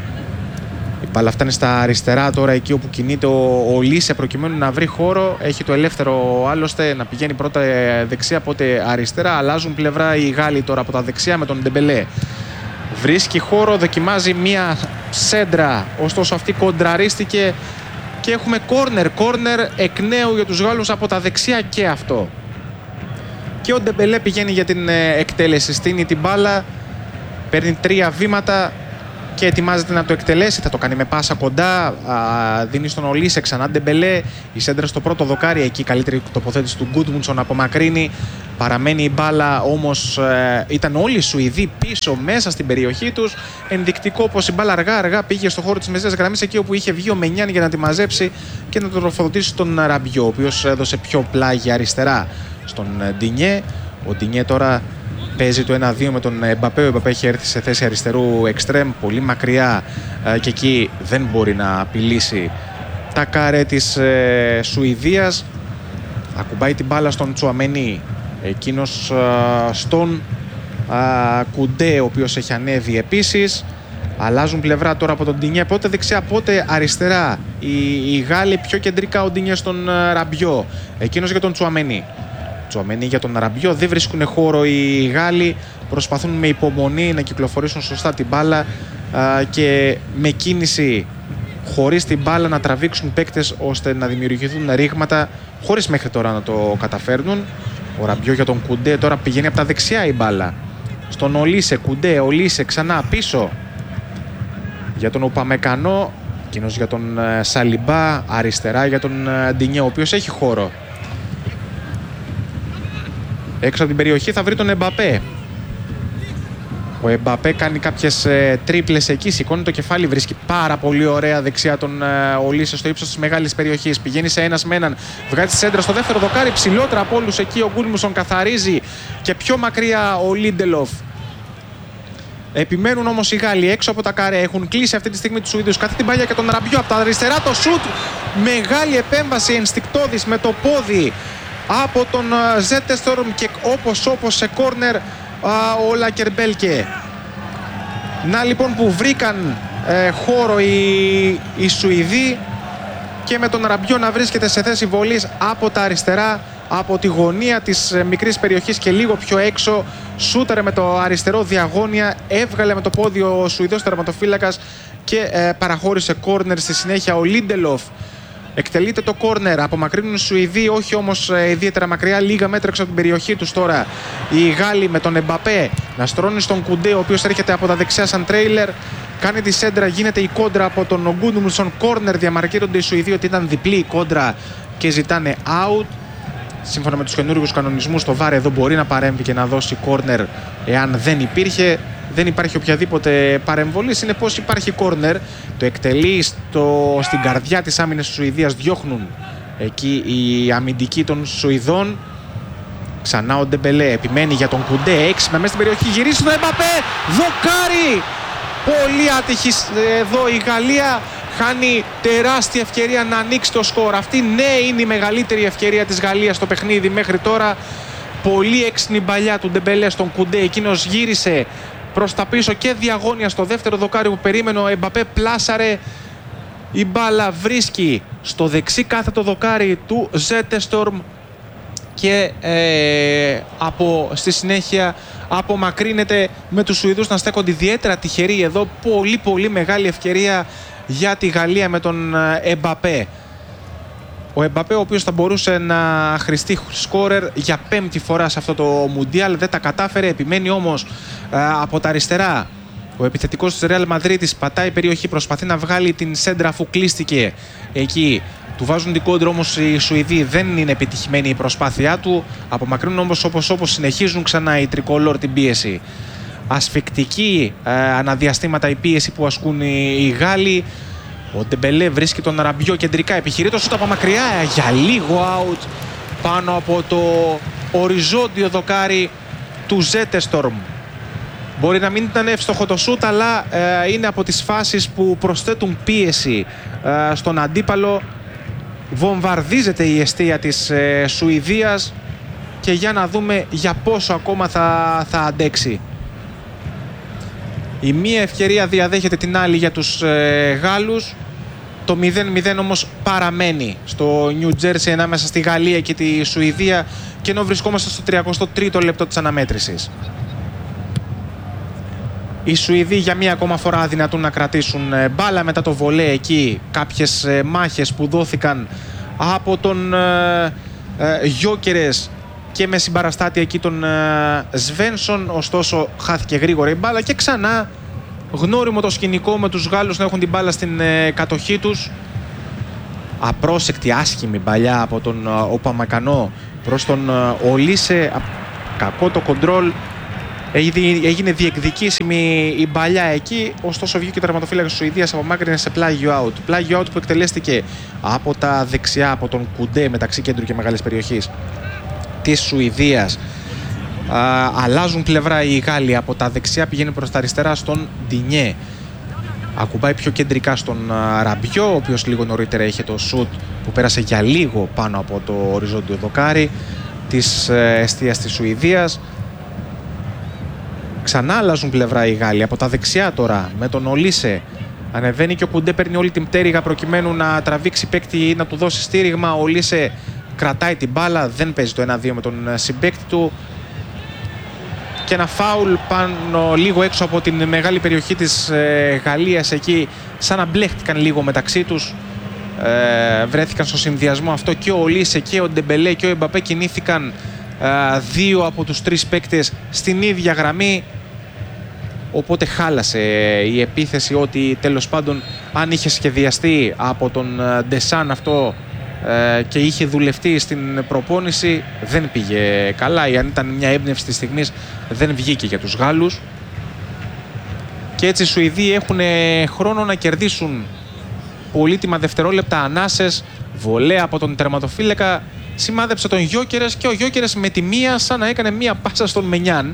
Η μπάλα φτάνει στα αριστερά τώρα, εκεί όπου κινείται ο, ο Λίσε προκειμένου να βρει χώρο. Έχει το ελεύθερο άλλωστε να πηγαίνει πρώτα δεξιά, οπότε αριστερά. Αλλάζουν πλευρά οι Γάλλοι τώρα από τα δεξιά με τον Ντεμπελέ. Βρίσκει χώρο, δοκιμάζει μία σέντρα, ωστόσο αυτή κοντραρίστηκε και έχουμε κόρνερ. Κόρνερ εκ νέου για τους Γάλλους από τα δεξιά και αυτό. Και ο Ντεμπελέ πηγαίνει για την εκτέλεση, στείνει την μπάλα. Παίρνει τρία βήματα και ετοιμάζεται να το εκτελέσει. Θα το κάνει με πάσα κοντά. Α, δίνει στον Ολίσε ξανά Ντεμπελέ. Η σέντρα στο πρώτο δοκάρι. Εκεί η καλύτερη τοποθέτηση του Γκούντμουντσον απομακρύνει. Παραμένει η μπάλα, όμως ε, ήταν όλοι οι Σουηδοί πίσω μέσα στην περιοχή τους. Ενδεικτικό πως η μπάλα αργά αργά πήγε στο χώρο της μεσαίας γραμμής, εκεί όπου είχε βγει ο Μενιάν για να τη μαζέψει και να το τροφοδοτήσει στον Ραμπιό, ο οποίος έδωσε πιο πλάγι αριστερά στον Ντινιέ. Ο Ντινιέ τώρα παίζει το ένα δύο με τον Εμπαπέ. Ο Εμπαπέ έχει έρθει σε θέση αριστερού εξτρέμ, πολύ μακριά, ε, και εκεί δεν μπορεί να απειλήσει τα καρέ της ε, Σουηδίας. Ακουμπάει την μπάλα στον Τσουαμένι. Εκείνος α, στον α, Κουντέ, ο οποίος έχει ανέβει επίσης. Αλλάζουν πλευρά τώρα από τον Ντινιέ, πότε δεξιά πότε αριστερά. Οι, οι Γάλλοι πιο κεντρικά, ο Ντινιέ στον α, Ραμπιό. Εκείνος για τον Τσουαμένι. Τσουαμένι για τον Ραμπιό. Δεν βρίσκουν χώρο οι Γάλλοι. Προσπαθούν με υπομονή να κυκλοφορήσουν σωστά την μπάλα α, και με κίνηση χωρίς την μπάλα να τραβήξουν παίκτες ώστε να δημιουργηθούν ρήγματα, χωρίς μέχρι τώρα να το καταφέρνουν. Ο Ραμπιό για τον Κουντέ, τώρα πηγαίνει από τα δεξιά η μπάλα. Στον Ολίσε, Κουντέ, Ολίσε ξανά πίσω. Για τον Ουπαμεκανό, εκείνος για τον ε, Σαλιμπά, αριστερά για τον ε, Ντινιέ, ο οποίος έχει χώρο. Έξω από την περιοχή θα βρει τον Εμπαπέ. Ο Εμπαπέ κάνει κάποιες ε, τρίπλες εκεί, σηκώνει το κεφάλι, βρίσκει πάρα πολύ ωραία δεξιά τον ε, Ολίσε στο ύψος της μεγάλης περιοχής. Πηγαίνει σε ένας με έναν, βγάζει τη σέντρα στο δεύτερο δοκάρι, ψηλότερα από όλους εκεί. Ο Γκούντμουντσον καθαρίζει και πιο μακριά ο Λίντελοφ. Επιμένουν όμως οι Γάλλοι έξω από τα καρέ. Έχουν κλείσει αυτή τη στιγμή τους Σουηδούς. Κάθε την παλιά και τον Ραμπιό από τα αριστερά. Το σουτ, μεγάλη επέμβαση ενστικτώδης με το πόδι από τον Ζέτεστορμ και όπως όπως σε κόρνερ ο Λακερμπέλκε. Να λοιπόν που βρήκαν ε, χώρο οι, οι Σουηδοί, και με τον Ραμπιό να βρίσκεται σε θέση βολής από τα αριστερά, από τη γωνία της ε, μικρής περιοχής και λίγο πιο έξω. Σούταρε με το αριστερό διαγώνια, έβγαλε με το πόδι ο Σουηδός τερματοφύλακας και ε, παραχώρησε κόρνερ στη συνέχεια. Ο Λίντελοφ εκτελείται το κόρνερ, απομακρύνουν οι Σουηδοί, όχι όμως ε, ιδιαίτερα μακριά, λίγα μέτρα έξω από την περιοχή τους τώρα. Οι Γάλλοι με τον Εμπαπέ να στρώνει στον Κουντέ, ο οποίος έρχεται από τα δεξιά σαν τρέιλερ. Κάνει τη σέντρα, γίνεται η κόντρα από τον Γκούντμουντσον. Κόρνερ, διαμαρκύρονται οι Σουηδοί ότι ήταν διπλή η κόντρα και ζητάνε out. Σύμφωνα με τους καινούργιους κανονισμούς, το βάρ εδώ μπορεί να παρέμβει και να δώσει κόρνερ εάν δεν υπήρχε. Δεν υπάρχει οποιαδήποτε παρεμβολή, συνεπώς υπάρχει κόρνερ. Το εκτελεί στο, στην καρδιά της άμυνας της Σουηδίας. Διώχνουν εκεί οι αμυντικοί των Σουηδών. Ξανά ο Ντεμπελέ επιμένει για τον Κουντέ. Έξιμα μέσα στην περιοχή, γυρίζει στον Εμπαπέ. Δοκάρι! Πολύ άτυχη εδώ η Γαλλία. Χάνει τεράστια ευκαιρία να ανοίξει το σκορ. Αυτή ναι είναι η μεγαλύτερη ευκαιρία της Γαλλίας στο παιχνίδι μέχρι τώρα. Πολύ έξυπνη παλιά του Ντεμπελέ στον Κουντέ. Εκείνος γύρισε προς τα πίσω και διαγώνια στο δεύτερο δοκάρι που περίμενε ο Εμπαπέ. Πλάσαρε, η μπάλα βρίσκει στο δεξί κάθετο δοκάρι του Ζέτεστορμ και ε, από, στη συνέχεια απομακρύνεται με τους Σουηδούς να στέκονται ιδιαίτερα τυχεροί εδώ. Πολύ πολύ μεγάλη ευκαιρία για τη Γαλλία με τον Εμπαπέ. Ο Εμπαπέ, ο οποίος θα μπορούσε να χρηστεί σκόρερ για πέμπτη φορά σε αυτό το Μουντιάλ, δεν τα κατάφερε. Επιμένει όμως α, από τα αριστερά. Ο επιθετικός της Ρεάλ Μαδρίτης πατάει περιοχή, προσπαθεί να βγάλει την σέντρα αφού κλείστηκε εκεί. Του βάζουν την κόντρα όμως οι Σουηδοί, δεν είναι επιτυχημένη η προσπάθειά του. Απομακρύνουν όμως όπως όπως συνεχίζουν ξανά οι τρικολόρ την πίεση. Ασφικτική ε, αναδιαστήματα η πίεση που ασκούν οι, οι Γάλλοι. Ο Ντεμπελέ βρίσκει τον Ραμπιό κεντρικά, επιχειρεί το σούτ από μακριά για λίγο out πάνω από το οριζόντιο δοκάρι του Ζέτεστορμ. Μπορεί να μην ήταν εύστοχο το σούτ, αλλά ε, είναι από τις φάσεις που προσθέτουν πίεση ε, στον αντίπαλο. Βομβαρδίζεται η εστία της ε, Σουηδίας και για να δούμε για πόσο ακόμα θα, θα αντέξει. Η μία ευκαιρία διαδέχεται την άλλη για τους ε, Γάλλους. Το μηδέν μηδέν όμως παραμένει στο Νιου Τζέρσι ανάμεσα στη Γαλλία και τη Σουηδία, και ενώ βρισκόμαστε στο τριαντά τρίτο λεπτό της αναμέτρησης. Οι Σουηδοί για μία ακόμα φορά αδυνατούν να κρατήσουν μπάλα μετά το βολέ εκεί. Κάποιες μάχες που δόθηκαν από τον ε, ε, Γιόκερες και με συμπαραστάτη εκεί τον ε, Σβένσον. Ωστόσο χάθηκε γρήγορα η μπάλα και ξανά γνώριμο το σκηνικό με τους Γάλλους να έχουν την μπάλα στην ε, κατοχή τους. Απρόσεκτη, άσχημη παλιά από τον Ουπαμεκανό προς τον Ολίσε. Κακό το κοντρόλ. Έγινε διεκδικήσιμη η παλιά εκεί. Ωστόσο βγήκε ο τερματοφύλακας της Σουηδίας, απομάκρυνε σε πλάγιο out. Πλάγιο out που εκτελέστηκε από τα δεξιά, από τον Κουντέ, μεταξύ κέντρου και μεγάλης περιοχής της Σουηδίας. Α, αλλάζουν πλευρά οι Γάλλοι. Από τα δεξιά πηγαίνει προς τα αριστερά στον Ντινιέ. Ακουμπάει πιο κεντρικά στον Ραμπιό, ο οποίος λίγο νωρίτερα είχε το σουτ που πέρασε για λίγο πάνω από το οριζόντιο δοκάρι της εστίας της Σουηδίας. Ξανά αλλάζουν πλευρά οι Γάλλοι. Από τα δεξιά τώρα με τον Ολίσε. Ανεβαίνει και ο Κουντέ παίρνει όλη την πτέρυγα προκειμένου να τραβήξει παίκτη ή να του δώσει στήριγμα. Ο Ολίσε κρατάει την μπάλα, δεν παίζει το ένα δύο με τον συμπαίκτη του. Και ένα φάουλ πάνω λίγο έξω από την μεγάλη περιοχή της ε, Γαλλίας εκεί, σαν να μπλέχτηκαν λίγο μεταξύ τους. Ε, βρέθηκαν στο συνδυασμό αυτό και ο Ολίσε και ο Ντεμπελέ και ο Εμπαπέ κινήθηκαν ε, δύο από τους τρεις παίκτες στην ίδια γραμμή. Οπότε χάλασε η επίθεση, ότι τέλος πάντων αν είχε σχεδιαστεί από τον Ντεσάν αυτό ε, και είχε δουλευτεί στην προπόνηση, δεν πήγε καλά, ή αν ήταν μια έμπνευση της στιγμής δεν βγήκε για τους Γάλλους. Και έτσι οι Σουηδοί έχουν χρόνο να κερδίσουν πολύτιμα δευτερόλεπτα, ανάσες. Βολέα από τον τερματοφύλακα σημάδεψε τον Γιόκερες και ο Γιόκερες με τη μία σαν να έκανε μία πάσα στον Μενιάν.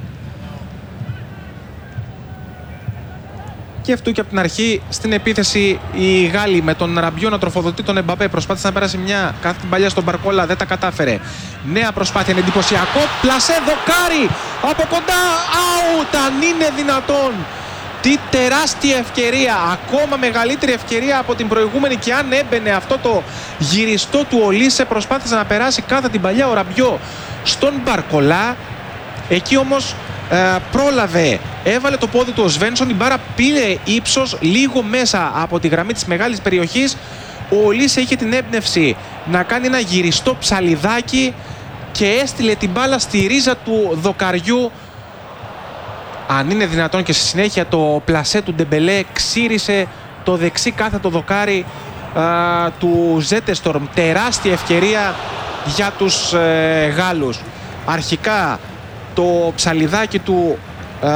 Και αυτού και από την αρχή στην επίθεση οι Γάλλοι με τον Ραμπιό να τροφοδοτεί τον Εμπαπέ. Προσπάθησε να περάσει μια κάθε την παλιά στον Μπαρκόλα, δεν τα κατάφερε. Νέα προσπάθεια, είναι εντυπωσιακό. Πλασέ, δοκάρι από κοντά. Άουτ, αν είναι δυνατόν. Τι τεράστια ευκαιρία. Ακόμα μεγαλύτερη ευκαιρία από την προηγούμενη. Και αν έμπαινε αυτό το γυριστό του Ολίσε, προσπάθησε να περάσει κάθε την παλιά ο Ραμπιό στον Μπαρκόλα. Εκεί όμως ε, πρόλαβε, έβαλε το πόδι του ο Σβένσον, η μπάρα πήρε ύψος λίγο μέσα από τη γραμμή της μεγάλης περιοχής. Ο Ολίσε είχε την έμπνευση να κάνει ένα γυριστό ψαλιδάκι και έστειλε την μπάλα στη ρίζα του δοκαριού. Αν είναι δυνατόν, και στη συνέχεια το πλασέ του Ντεμπελέ ξύρισε το δεξί κάθετο δοκάρι α, του Ζέτεστορμ. Τεράστια ευκαιρία για τους ε, Γάλλους. Αρχικά το ψαλιδάκι του α,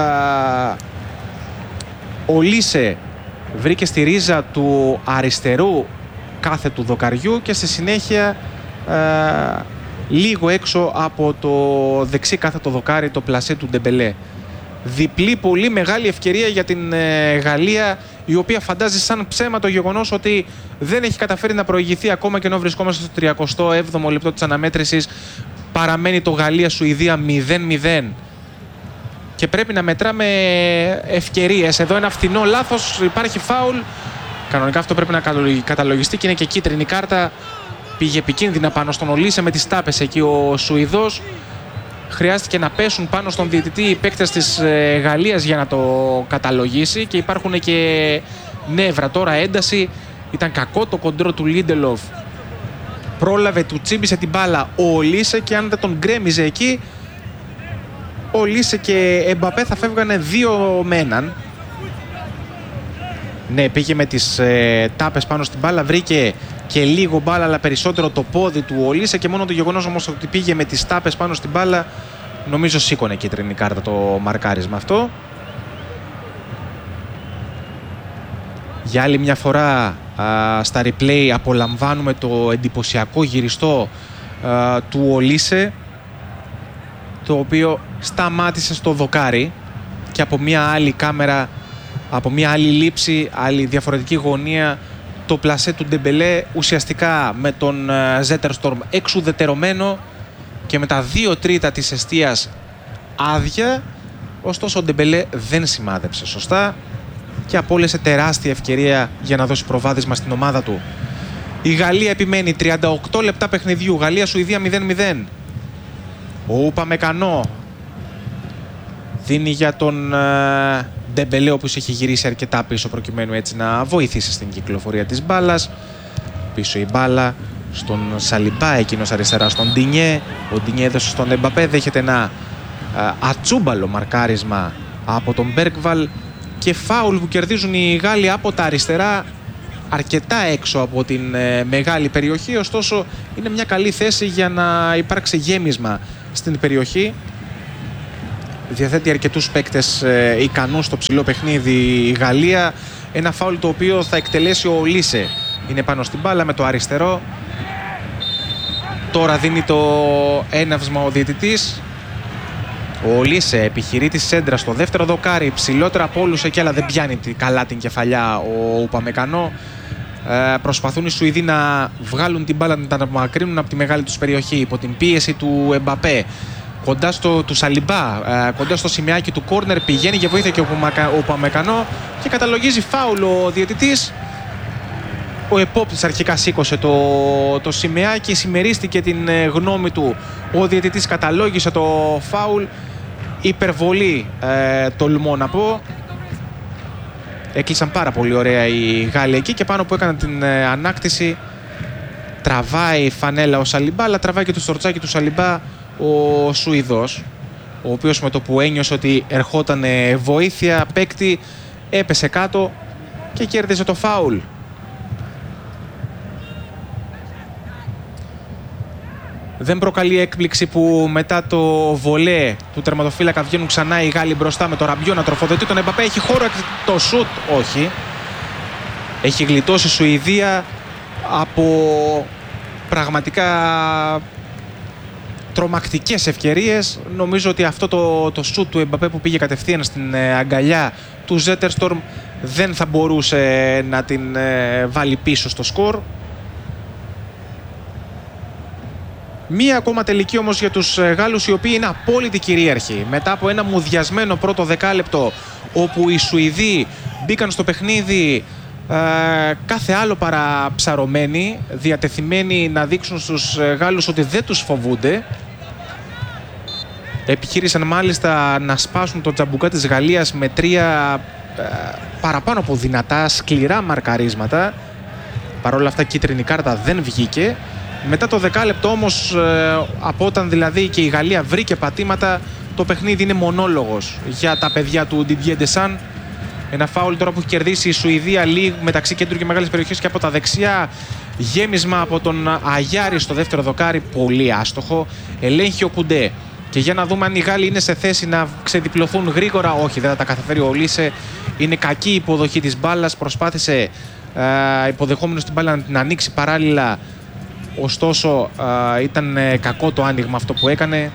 Ολίσε βρήκε στη ρίζα του αριστερού κάθετου δοκαριού και στη συνέχεια α, λίγο έξω από το δεξί κάθετο δοκάρι το πλασέ του Ντεμπελέ. Διπλή πολύ μεγάλη ευκαιρία για την ε, Γαλλία, η οποία φαντάζει σαν ψέμα το γεγονός ότι δεν έχει καταφέρει να προηγηθεί ακόμα, και ενώ βρισκόμαστε στο τριακοστό έβδομο λεπτό της αναμέτρησης. Παραμένει το Γαλλία-Σουηδία μηδέν μηδέν και πρέπει να μετράμε ευκαιρίες. Εδώ ένα φθηνό λάθος, υπάρχει φάουλ. Κανονικά αυτό πρέπει να καταλογιστεί και είναι και κίτρινη κάρτα. Πήγε επικίνδυνα πάνω στον Ολίσε με τις τάπες εκεί ο Σουηδός. Χρειάστηκε να πέσουν πάνω στον διαιτητή οι παίκτες της ε, Γαλλίας για να το καταλογίσει, και υπάρχουν και νεύρα τώρα, ένταση. Ήταν κακό το κοντρό του Λίντελοφ. Πρόλαβε, του τσίμπησε την μπάλα ο Ολίσε, και αν δεν τον γκρέμιζε εκεί, ο Ολίσε και Εμπαπέ θα φεύγανε δύο με έναν. Ναι, πήγε με τις ε, τάπες πάνω στην μπάλα, βρήκε και λίγο μπάλα, αλλά περισσότερο το πόδι του Ολίσε, και μόνο το γεγονός όμως ότι πήγε με τις τάπες πάνω στην μπάλα, νομίζω σήκωνε κίτρινη κάρτα το μαρκάρισμα αυτό. Για άλλη μια φορά α, στα replay απολαμβάνουμε το εντυπωσιακό γυριστό α, του Ολίσε, το οποίο σταμάτησε στο δοκάρι, και από μια άλλη κάμερα, από μια άλλη λήψη, άλλη διαφορετική γωνία, το πλασέ του Ντεμπελέ ουσιαστικά με τον Ζέτερστορμ εξουδετερωμένο και με τα δύο τρίτα της εστίας άδεια. Ωστόσο ο Ντεμπελέ δεν σημάδεψε σωστά και απόλυσε τεράστια ευκαιρία για να δώσει προβάδισμα στην ομάδα του. Η Γαλλία επιμένει, τριάντα οκτώ λεπτά παιχνιδιού, Γαλλία-Σουηδία μηδέν μηδέν. Ο Ουπαμεκανό δίνει για τον Ντεμπελέ, ο οποίος έχει γυρίσει αρκετά πίσω προκειμένου έτσι να βοηθήσει στην κυκλοφορία της μπάλας. Πίσω η μπάλα στον Σαλιμπά, εκείνος αριστερά στον Ντινιέ. Ο Ντινιέ έδωσε στον Εμπαπέ, δέχεται ένα α, ατσούμπαλο μαρκάρισμα από τον Μπέρκβαλ. και φάουλ που κερδίζουν οι Γάλλοι από τα αριστερά, αρκετά έξω από την ε, μεγάλη περιοχή. Ωστόσο είναι μια καλή θέση για να υπάρξει γέμισμα στην περιοχή. Διαθέτει αρκετούς παίκτες ε, ικανούς στο ψηλό παιχνίδι η Γαλλία. Ένα φάουλ το οποίο θα εκτελέσει ο Ολίσε. Είναι πάνω στην μπάλα με το αριστερό. Τώρα δίνει το έναυσμα ο διαιτητής. Ο Ολίσε επιχειρεί τη σέντρα στο δεύτερο δοκάρι, ψηλότερα από όλους εκεί, αλλά δεν πιάνει καλά την κεφαλιά ο Ουπαμεκανό. Ε, προσπαθούν οι Σουηδοί να βγάλουν την μπάλα, να την απομακρύνουν από τη μεγάλη τους περιοχή υπό την πίεση του Εμπαπέ. Κοντά στο του Σαλιμπά, ε, κοντά στο σημειάκι του κόρνερ, πηγαίνει για βοήθεια και ο Ουπαμεκανό και καταλογίζει φάουλ ο διαιτητής. Ο επόπτης αρχικά σήκωσε το, το σημαίακι, συμμερίστηκε την ε, γνώμη του. Ο διαιτητής καταλόγισε το φάουλ. Υπερβολή, ε, τολμώ να πω. Έκλεισαν πάρα πολύ ωραία οι Γάλλοι εκεί και πάνω που έκαναν την ε, ανάκτηση τραβάει φανέλα ο Σαλιμπά, αλλά τραβάει και το στορτσάκι του Σαλιμπά ο Σουηδός, ο οποίος με το που ένιωσε ότι ερχόταν ε, βοήθεια παίκτη έπεσε κάτω και κέρδισε το φάουλ. Δεν προκαλεί έκπληξη που μετά το βολέ του τερματοφύλακα βγαίνουν ξανά οι Γάλλοι μπροστά με το Ραμπιό να τροφοδοτεί τον Εμπαπέ. Έχει χώρο το σουτ, όχι. Έχει γλιτώσει η Σουηδία από πραγματικά τρομακτικές ευκαιρίες. Νομίζω ότι αυτό το, το σουτ του Εμπαπέ που πήγε κατευθείαν στην ε, αγκαλιά του Ζέτερστορμ δεν θα μπορούσε να την ε, βάλει πίσω στο σκορ. Μία ακόμα τελική όμως για τους Γάλλους, οι οποίοι είναι απόλυτοι κυρίαρχοι. Μετά από ένα μουδιασμένο πρώτο δεκάλεπτο όπου οι Σουηδοί μπήκαν στο παιχνίδι ε, κάθε άλλο παρά ψαρωμένοι, διατεθειμένοι να δείξουν στους Γάλλους ότι δεν τους φοβούνται. Επιχείρησαν μάλιστα να σπάσουν το τζαμπουκά της Γαλλίας με τρία ε, παραπάνω από δυνατά σκληρά μαρκαρίσματα. Παρ' όλα αυτά κίτρινη κάρτα δεν βγήκε. Μετά το δεκάλεπτο όμως, ε, από όταν δηλαδή και η Γαλλία βρήκε πατήματα, το παιχνίδι είναι μονόλογος για τα παιδιά του Didier Deschamps. Ένα φάουλ τώρα που έχει κερδίσει η Σουηδία λίγο μεταξύ κέντρου και μεγάλης περιοχής και από τα δεξιά. Γέμισμα από τον Αγιάρη στο δεύτερο δοκάρι, πολύ άστοχο. Ελέγχει ο Κουντέ. Και για να δούμε αν οι Γάλλοι είναι σε θέση να ξεδιπλωθούν γρήγορα. Όχι, δεν θα τα καταφέρει ο Ολίσε. Είναι κακή η υποδοχή της μπάλας. Προσπάθησε ε, υποδεχόμενος την μπάλα να την ανοίξει παράλληλα. Ωστόσο ε, ήταν ε, κακό το άνοιγμα αυτό που έκανε.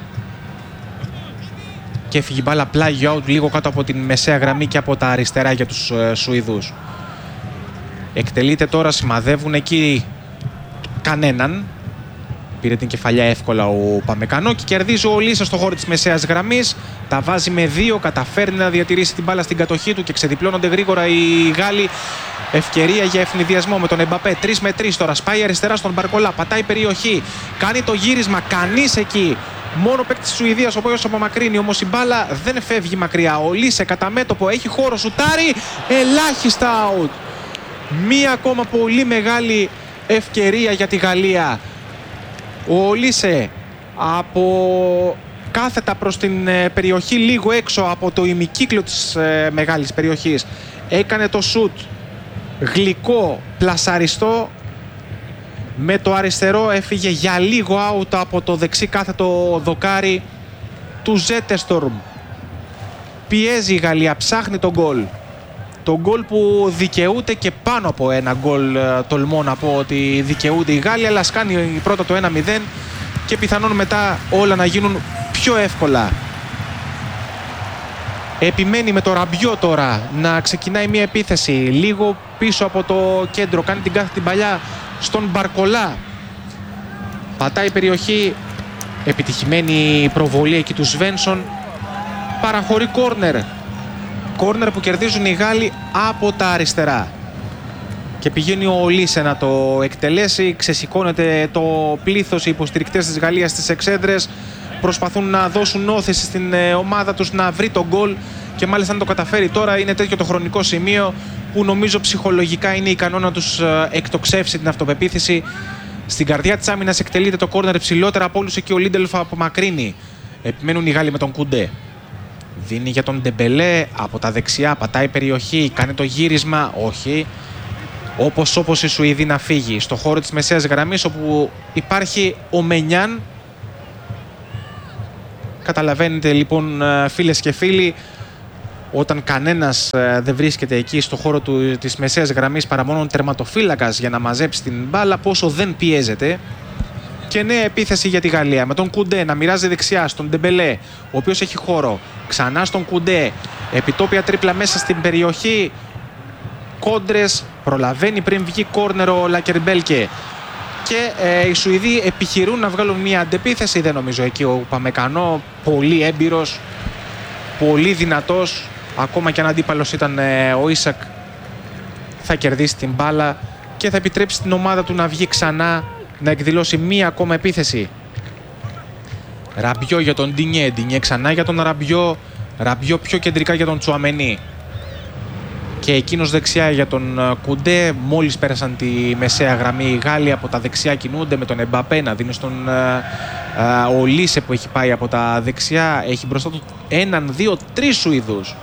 Και έφυγε η μπάλα πλάγιο out λίγο κάτω από την μεσαία γραμμή και από τα αριστερά για τους ε, Σουηδούς. Εκτελείται τώρα, σημαδεύουν εκεί κανέναν. Πήρε την κεφαλιά εύκολα ο Παμεκανό και κερδίζει ο Ολίσε στο χώρο της μεσαίας γραμμής. Τα βάζει με δύο, καταφέρνει να διατηρήσει την μπάλα στην κατοχή του και ξεδιπλώνονται γρήγορα οι Γάλλοι. Ευκαιρία για ευνηδιασμό με τον Εμπαπέ. τρία με τρία τώρα. Σπάει αριστερά στον Μπαρκολά. Πατάει περιοχή. Κάνει το γύρισμα. Κανείς εκεί. Μόνο παίκτη της Σουηδίας ο οποίος απομακρύνει. Όμως η μπάλα δεν φεύγει μακριά. Ο Ολίσε κατά μέτωπο έχει χώρο. Σουτάρει. Ελάχιστα out. Μία ακόμα πολύ μεγάλη ευκαιρία για τη Γαλλία. Ο Ολίσε από κάθετα προς την περιοχή, λίγο έξω από το ημικύκλιο της ε, μεγάλης περιοχής, έκανε το σουτ γλυκό, πλασαριστό. Με το αριστερό έφυγε για λίγο out από το δεξί κάθετο δοκάρι του Ζέτερστορμ. Πιέζει η Γαλλία, ψάχνει τον γκολ. Το γκολ που δικαιούται και πάνω από ένα γκολ, τολμώ να πω ότι δικαιούνται οι Γάλλοι, αλλά σκάνει πρώτα το ένα μηδέν και πιθανόν μετά όλα να γίνουν πιο εύκολα. Επιμένει με το Ραμπιό τώρα να ξεκινάει μια επίθεση λίγο πίσω από το κέντρο, κάνει την κάθετη παλιά στον Μπαρκολά. Πατάει η περιοχή, επιτυχημένη προβολή εκεί του Σβένσον. Παραχωρεί κόρνερ. Κόρνερ που κερδίζουν οι Γάλλοι από τα αριστερά. Και πηγαίνει ο Ολίσε να το εκτελέσει. Ξεσηκώνεται το πλήθος, οι υποστηρικτές της Γαλλίας στις εξέδρες. Προσπαθούν να δώσουν όθηση στην ομάδα τους να βρει τον γκολ. Και μάλιστα αν το καταφέρει τώρα, είναι τέτοιο το χρονικό σημείο που νομίζω ψυχολογικά είναι ικανό να τους εκτοξεύσει την αυτοπεποίθηση. Στην καρδιά της άμυνας εκτελείται το κόρνερ ψηλότερα από όλους εκεί ο Λίντελφ απομακρύνει. Επιμένουν οι Γάλλοι με τον Κουντέ. Δίνει για τον Ντεμπελέ από τα δεξιά, πατάει περιοχή, κάνει το γύρισμα, όχι. Όπως όπως η Σουηδή να φύγει στο χώρο της μεσαίας γραμμής, όπου υπάρχει ο Μενιάν. Καταλαβαίνετε λοιπόν, φίλες και φίλοι, όταν κανένας δεν βρίσκεται εκεί στο χώρο του, της μεσαίας γραμμής παρά μόνο τερματοφύλακας για να μαζέψει την μπάλα, πόσο δεν πιέζεται. Και νέα επίθεση για τη Γαλλία με τον Κουντέ να μοιράζει δεξιά στον Ντεμπελέ, ο οποίος έχει χώρο. Ξανά στον Κουντέ, επιτόπια τρίπλα μέσα στην περιοχή. Κόντρες, προλαβαίνει πριν βγει κόρνερο ο Λακερμπέλκε. Και ε, οι Σουηδοί επιχειρούν να βγάλουν μια αντεπίθεση. Δεν νομίζω εκεί ο Παμεκανό, πολύ έμπειρος, πολύ δυνατός. Ακόμα και αν αντίπαλος ήταν ε, ο Ίσακ, θα κερδίσει την μπάλα και θα επιτρέψει την ομάδα του να βγει ξανά, να εκδηλώσει μία ακόμα επίθεση. Ραμπιό για τον Ντινιέ, Ντινιέ ξανά για τον Ραμπιό, Ραμπιό πιο κεντρικά για τον Τσουαμενί. Και εκείνος δεξιά για τον Κουντέ. Μόλις πέρασαν τη μεσαία γραμμή οι Γάλλοι, από τα δεξιά κινούνται με τον Εμπαπέ να δίνει στον ο Λίσε που έχει πάει από τα δεξιά. Έχει μπροστά του έναν, δύο, τρεις Σουηδούς.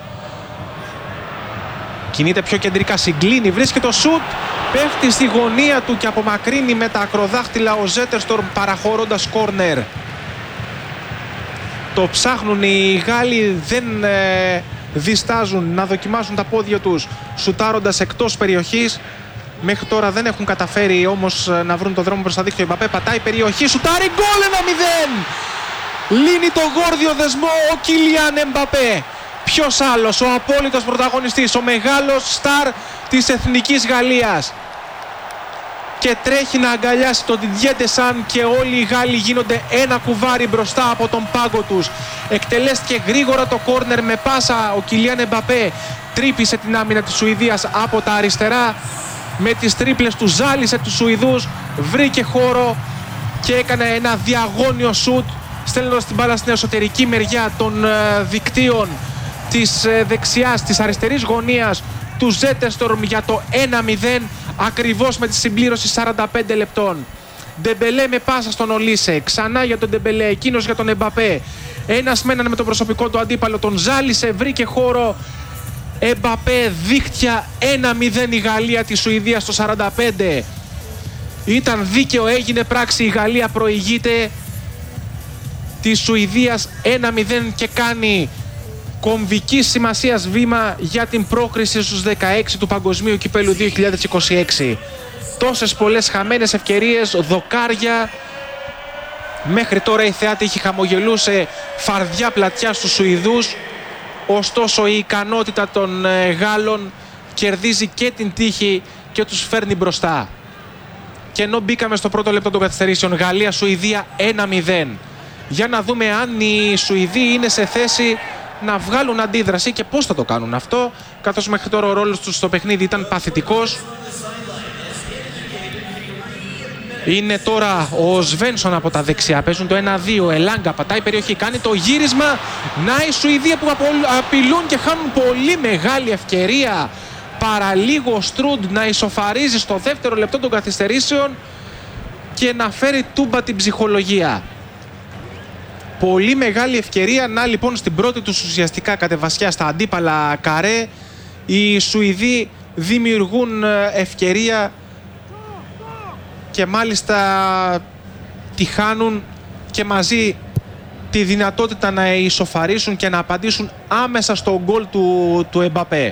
Κινείται πιο κεντρικά, συγκλίνει, βρίσκει το σουτ, πέφτει στη γωνία του και απομακρύνει με τα ακροδάχτυλα ο Ζέτερστορμ, παραχωρώντας κόρνερ. Το ψάχνουν οι Γάλλοι, δεν ε, διστάζουν να δοκιμάσουν τα πόδια τους σουτάροντας εκτός περιοχής. Μέχρι τώρα δεν έχουν καταφέρει όμως να βρουν το δρόμο προς τα δίκτυα. Ο Εμπαπέ πατάει περιοχή, σουτάρει, γκολ, ένα μηδέν! Λύνει το γόρδιο δεσμό ο Κίλιαν Εμπαπέ. Ποιος άλλος, ο απόλυτος πρωταγωνιστής, ο μεγάλος στάρ της εθνικής Γαλλίας. Και τρέχει να αγκαλιάσει τον Didier Deschamps και όλοι οι Γάλλοι γίνονται ένα κουβάρι μπροστά από τον πάγκο τους. Εκτελέστηκε γρήγορα το κόρνερ με πάσα ο Κιλιάν Εμπαπέ. Τρύπησε την άμυνα της Σουηδίας από τα αριστερά. Με τις τρίπλες του ζάλισε τους Σουηδούς. Βρήκε χώρο και έκανε ένα διαγώνιο σουτ, στέλνοντας την μπάλα στην εσωτερική μεριά των δικτύων της δεξιάς, της αριστερής γωνίας του Ζέτερστορμ για το ένα μηδέν, ακριβώς με τη συμπλήρωση σαράντα πέντε λεπτών. Ντεμπελέ με πάσα στον Ολίσε, ξανά για τον Ντεμπελέ, εκείνος για τον Εμπαπέ. Ένας με έναν με τον προσωπικό του αντίπαλο, τον ζάλισε, βρήκε χώρο. Εμπαπέ, δίχτυα, ένα μηδέν η Γαλλία τη Σουηδία στο σαράντα πέντε. Ήταν δίκαιο, έγινε πράξη, η Γαλλία προηγείται τη Σουηδίας ένα μηδέν και κάνει κομβική σημασίας βήμα για την πρόκριση στους δεκαέξι του Παγκοσμίου Κυπέλλου δύο χιλιάδες είκοσι έξι. Τόσες πολλές χαμένες ευκαιρίες, δοκάρια. Μέχρι τώρα η θεάτη είχε χαμογελούσε φαρδιά πλατιά στους Σουηδούς. Ωστόσο η ικανότητα των Γάλλων κερδίζει και την τύχη και τους φέρνει μπροστά. Και ενώ μπήκαμε στο πρώτο λεπτό των καθυστερήσεων, Γαλλία-Σουηδία ένα μηδέν. Για να δούμε αν οι Σουηδοί είναι σε θέση να βγάλουν αντίδραση και πώς θα το κάνουν αυτό, καθώς μέχρι τώρα ο ρόλος τους στο παιχνίδι ήταν παθητικός. Είναι τώρα ο Σβένσον από τα δεξιά, παίζουν το ένα δύο, Ελάγκα πατάει περιοχή, κάνει το γύρισμα. Να οι Σουηδοί που απειλούν και χάνουν πολύ μεγάλη ευκαιρία. Παραλίγο ο Στρούντ να ισοφαρίζει στο δεύτερο λεπτό των καθυστερήσεων και να φέρει τούμπα την ψυχολογία. Πολύ μεγάλη ευκαιρία. Να λοιπόν στην πρώτη τους ουσιαστικά κατεβασιά στα αντίπαλα καρέ οι Σουηδοί δημιουργούν ευκαιρία και μάλιστα τη χάνουν και μαζί τη δυνατότητα να ισοφαρίσουν και να απαντήσουν άμεσα στο γκολ του, του Εμπαπέ.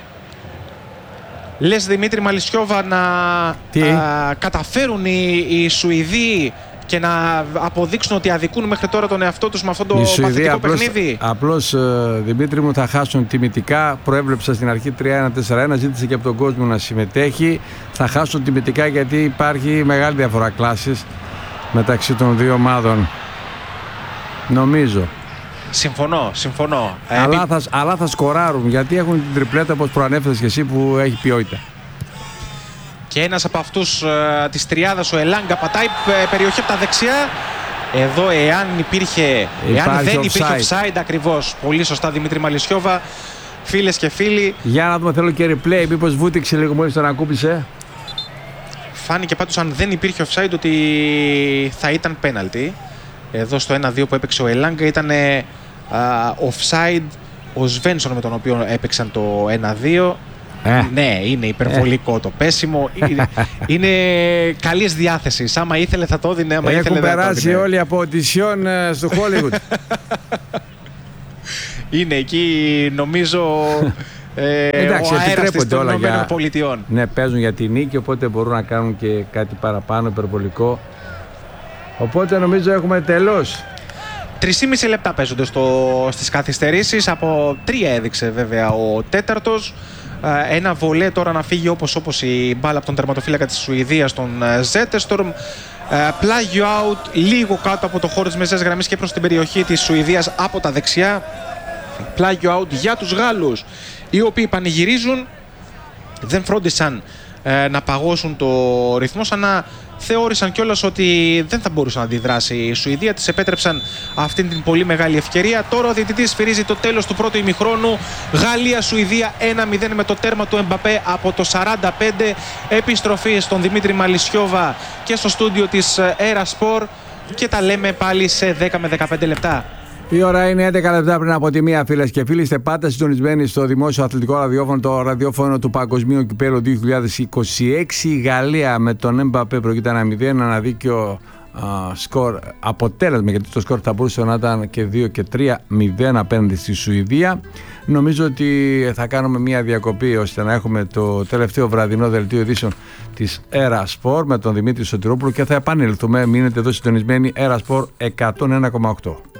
Λες Δημήτρη Μαλισιόβα να α, καταφέρουν οι, οι Σουηδοί και να αποδείξουν ότι αδικούν μέχρι τώρα τον εαυτό τους με αυτό το παθητικό παιχνίδι. Απλώς, Δημήτρη μου, θα χάσουν τιμητικά. Προέβλεψα στην αρχή τρία ένα τέσσερα ένα, ζήτησε και από τον κόσμο να συμμετέχει. Θα χάσουν τιμητικά γιατί υπάρχει μεγάλη διαφορά κλάσης μεταξύ των δύο ομάδων. Νομίζω. Συμφωνώ, συμφωνώ. Αλλά, ε, θα, αλλά θα σκοράρουν γιατί έχουν την τριπλέτα, όπως προανέφερες και εσύ, που έχει ποιότητα. Και ένας από αυτούς ε, της τριάδας, ο Ελάγκα, πατάει ε, περιοχή από τα δεξιά. Εδώ εάν υπήρχε, εάν δεν offside. υπήρχε offside ακριβώς. Πολύ σωστά Δημήτρη Μαλισιόβα. Φίλες και φίλοι. Για να δούμε, θέλω και replay, μήπως βούτυξε λίγο μόλις τον ακούπησε. Φάνηκε πάντως αν δεν υπήρχε offside ότι θα ήταν πέναλτι. Εδώ στο ένα δύο που έπαιξε ο Ελάγκα ήταν ε, offside ο Σβένσον με τον οποίο έπαιξαν το ένα δύο. Ε. Ναι, είναι υπερβολικό ε. το πέσιμο. Είναι, είναι καλής διάθεσης. Άμα ήθελε θα το έδινε. Άμα Έχουν ήθελε, περάσει όλοι από οντισιόν στο Hollywood. Είναι εκεί, νομίζω. Ε, Εντάξει, ο αέρας των όλα για... Πολιτειών. Ναι, παίζουν για τη νίκη, οπότε μπορούν να κάνουν και κάτι παραπάνω υπερβολικό. Οπότε νομίζω έχουμε τέλος. Τρία και μισό λεπτά παίζονται στο, στις καθυστερήσεις. Από τρία έδειξε βέβαια ο τέταρτος. Ένα βολέ τώρα να φύγει όπως, όπως η μπάλα από τον τερματοφύλακα της Σουηδίας, τον Ζέτεστορμ. Πλάγιο out λίγο κάτω από το χώρο της μεσαίας γραμμής και προς την περιοχή της Σουηδίας από τα δεξιά. Πλάγιο out για τους Γάλλους, οι οποίοι πανηγυρίζουν. Δεν φρόντισαν ε, να παγώσουν το ρυθμό, σαν να θεώρησαν κιόλας ότι δεν θα μπορούσε να αντιδράσει η Σουηδία. Της επέτρεψαν αυτήν την πολύ μεγάλη ευκαιρία. Τώρα ο διαιτητής σφυρίζει το τέλος του πρώτου ημιχρόνου. Γαλλία-Σουηδία ένα μηδέν με το τέρμα του Εμπαπέ από το σαράντα πέντε. Επιστροφή στον Δημήτρη Μαλισιόβα και στο στούντιο της Erasport και τα λέμε πάλι σε δέκα με δεκαπέντε λεπτά. Η ώρα είναι έντεκα λεπτά πριν από τη μία, φίλες και φίλοι. Είστε πάντα συντονισμένοι στο δημόσιο αθλητικό ραδιόφωνο, το ραδιόφωνο του Παγκοσμίου Κυπέλλου δύο χιλιάδες είκοσι έξι. Η Γαλλία με τον Εμπαπέ προηγείται ένα μηδέν, ένα δίκαιο uh, σκορ αποτέλεσμα, γιατί το σκορ θα μπορούσε να ήταν και δύο και τρία μηδέν απέναντι στη Σουηδία. Νομίζω ότι θα κάνουμε μια διακοπή ώστε να έχουμε το τελευταίο βραδινό δελτίο ειδήσεων της Erasport με τον Δημήτρη Σωτηρόπουλο και θα επανέλθουμε. Μείνετε εδώ συντονισμένοι. Erasport εκατόν ένα κόμμα οκτώ.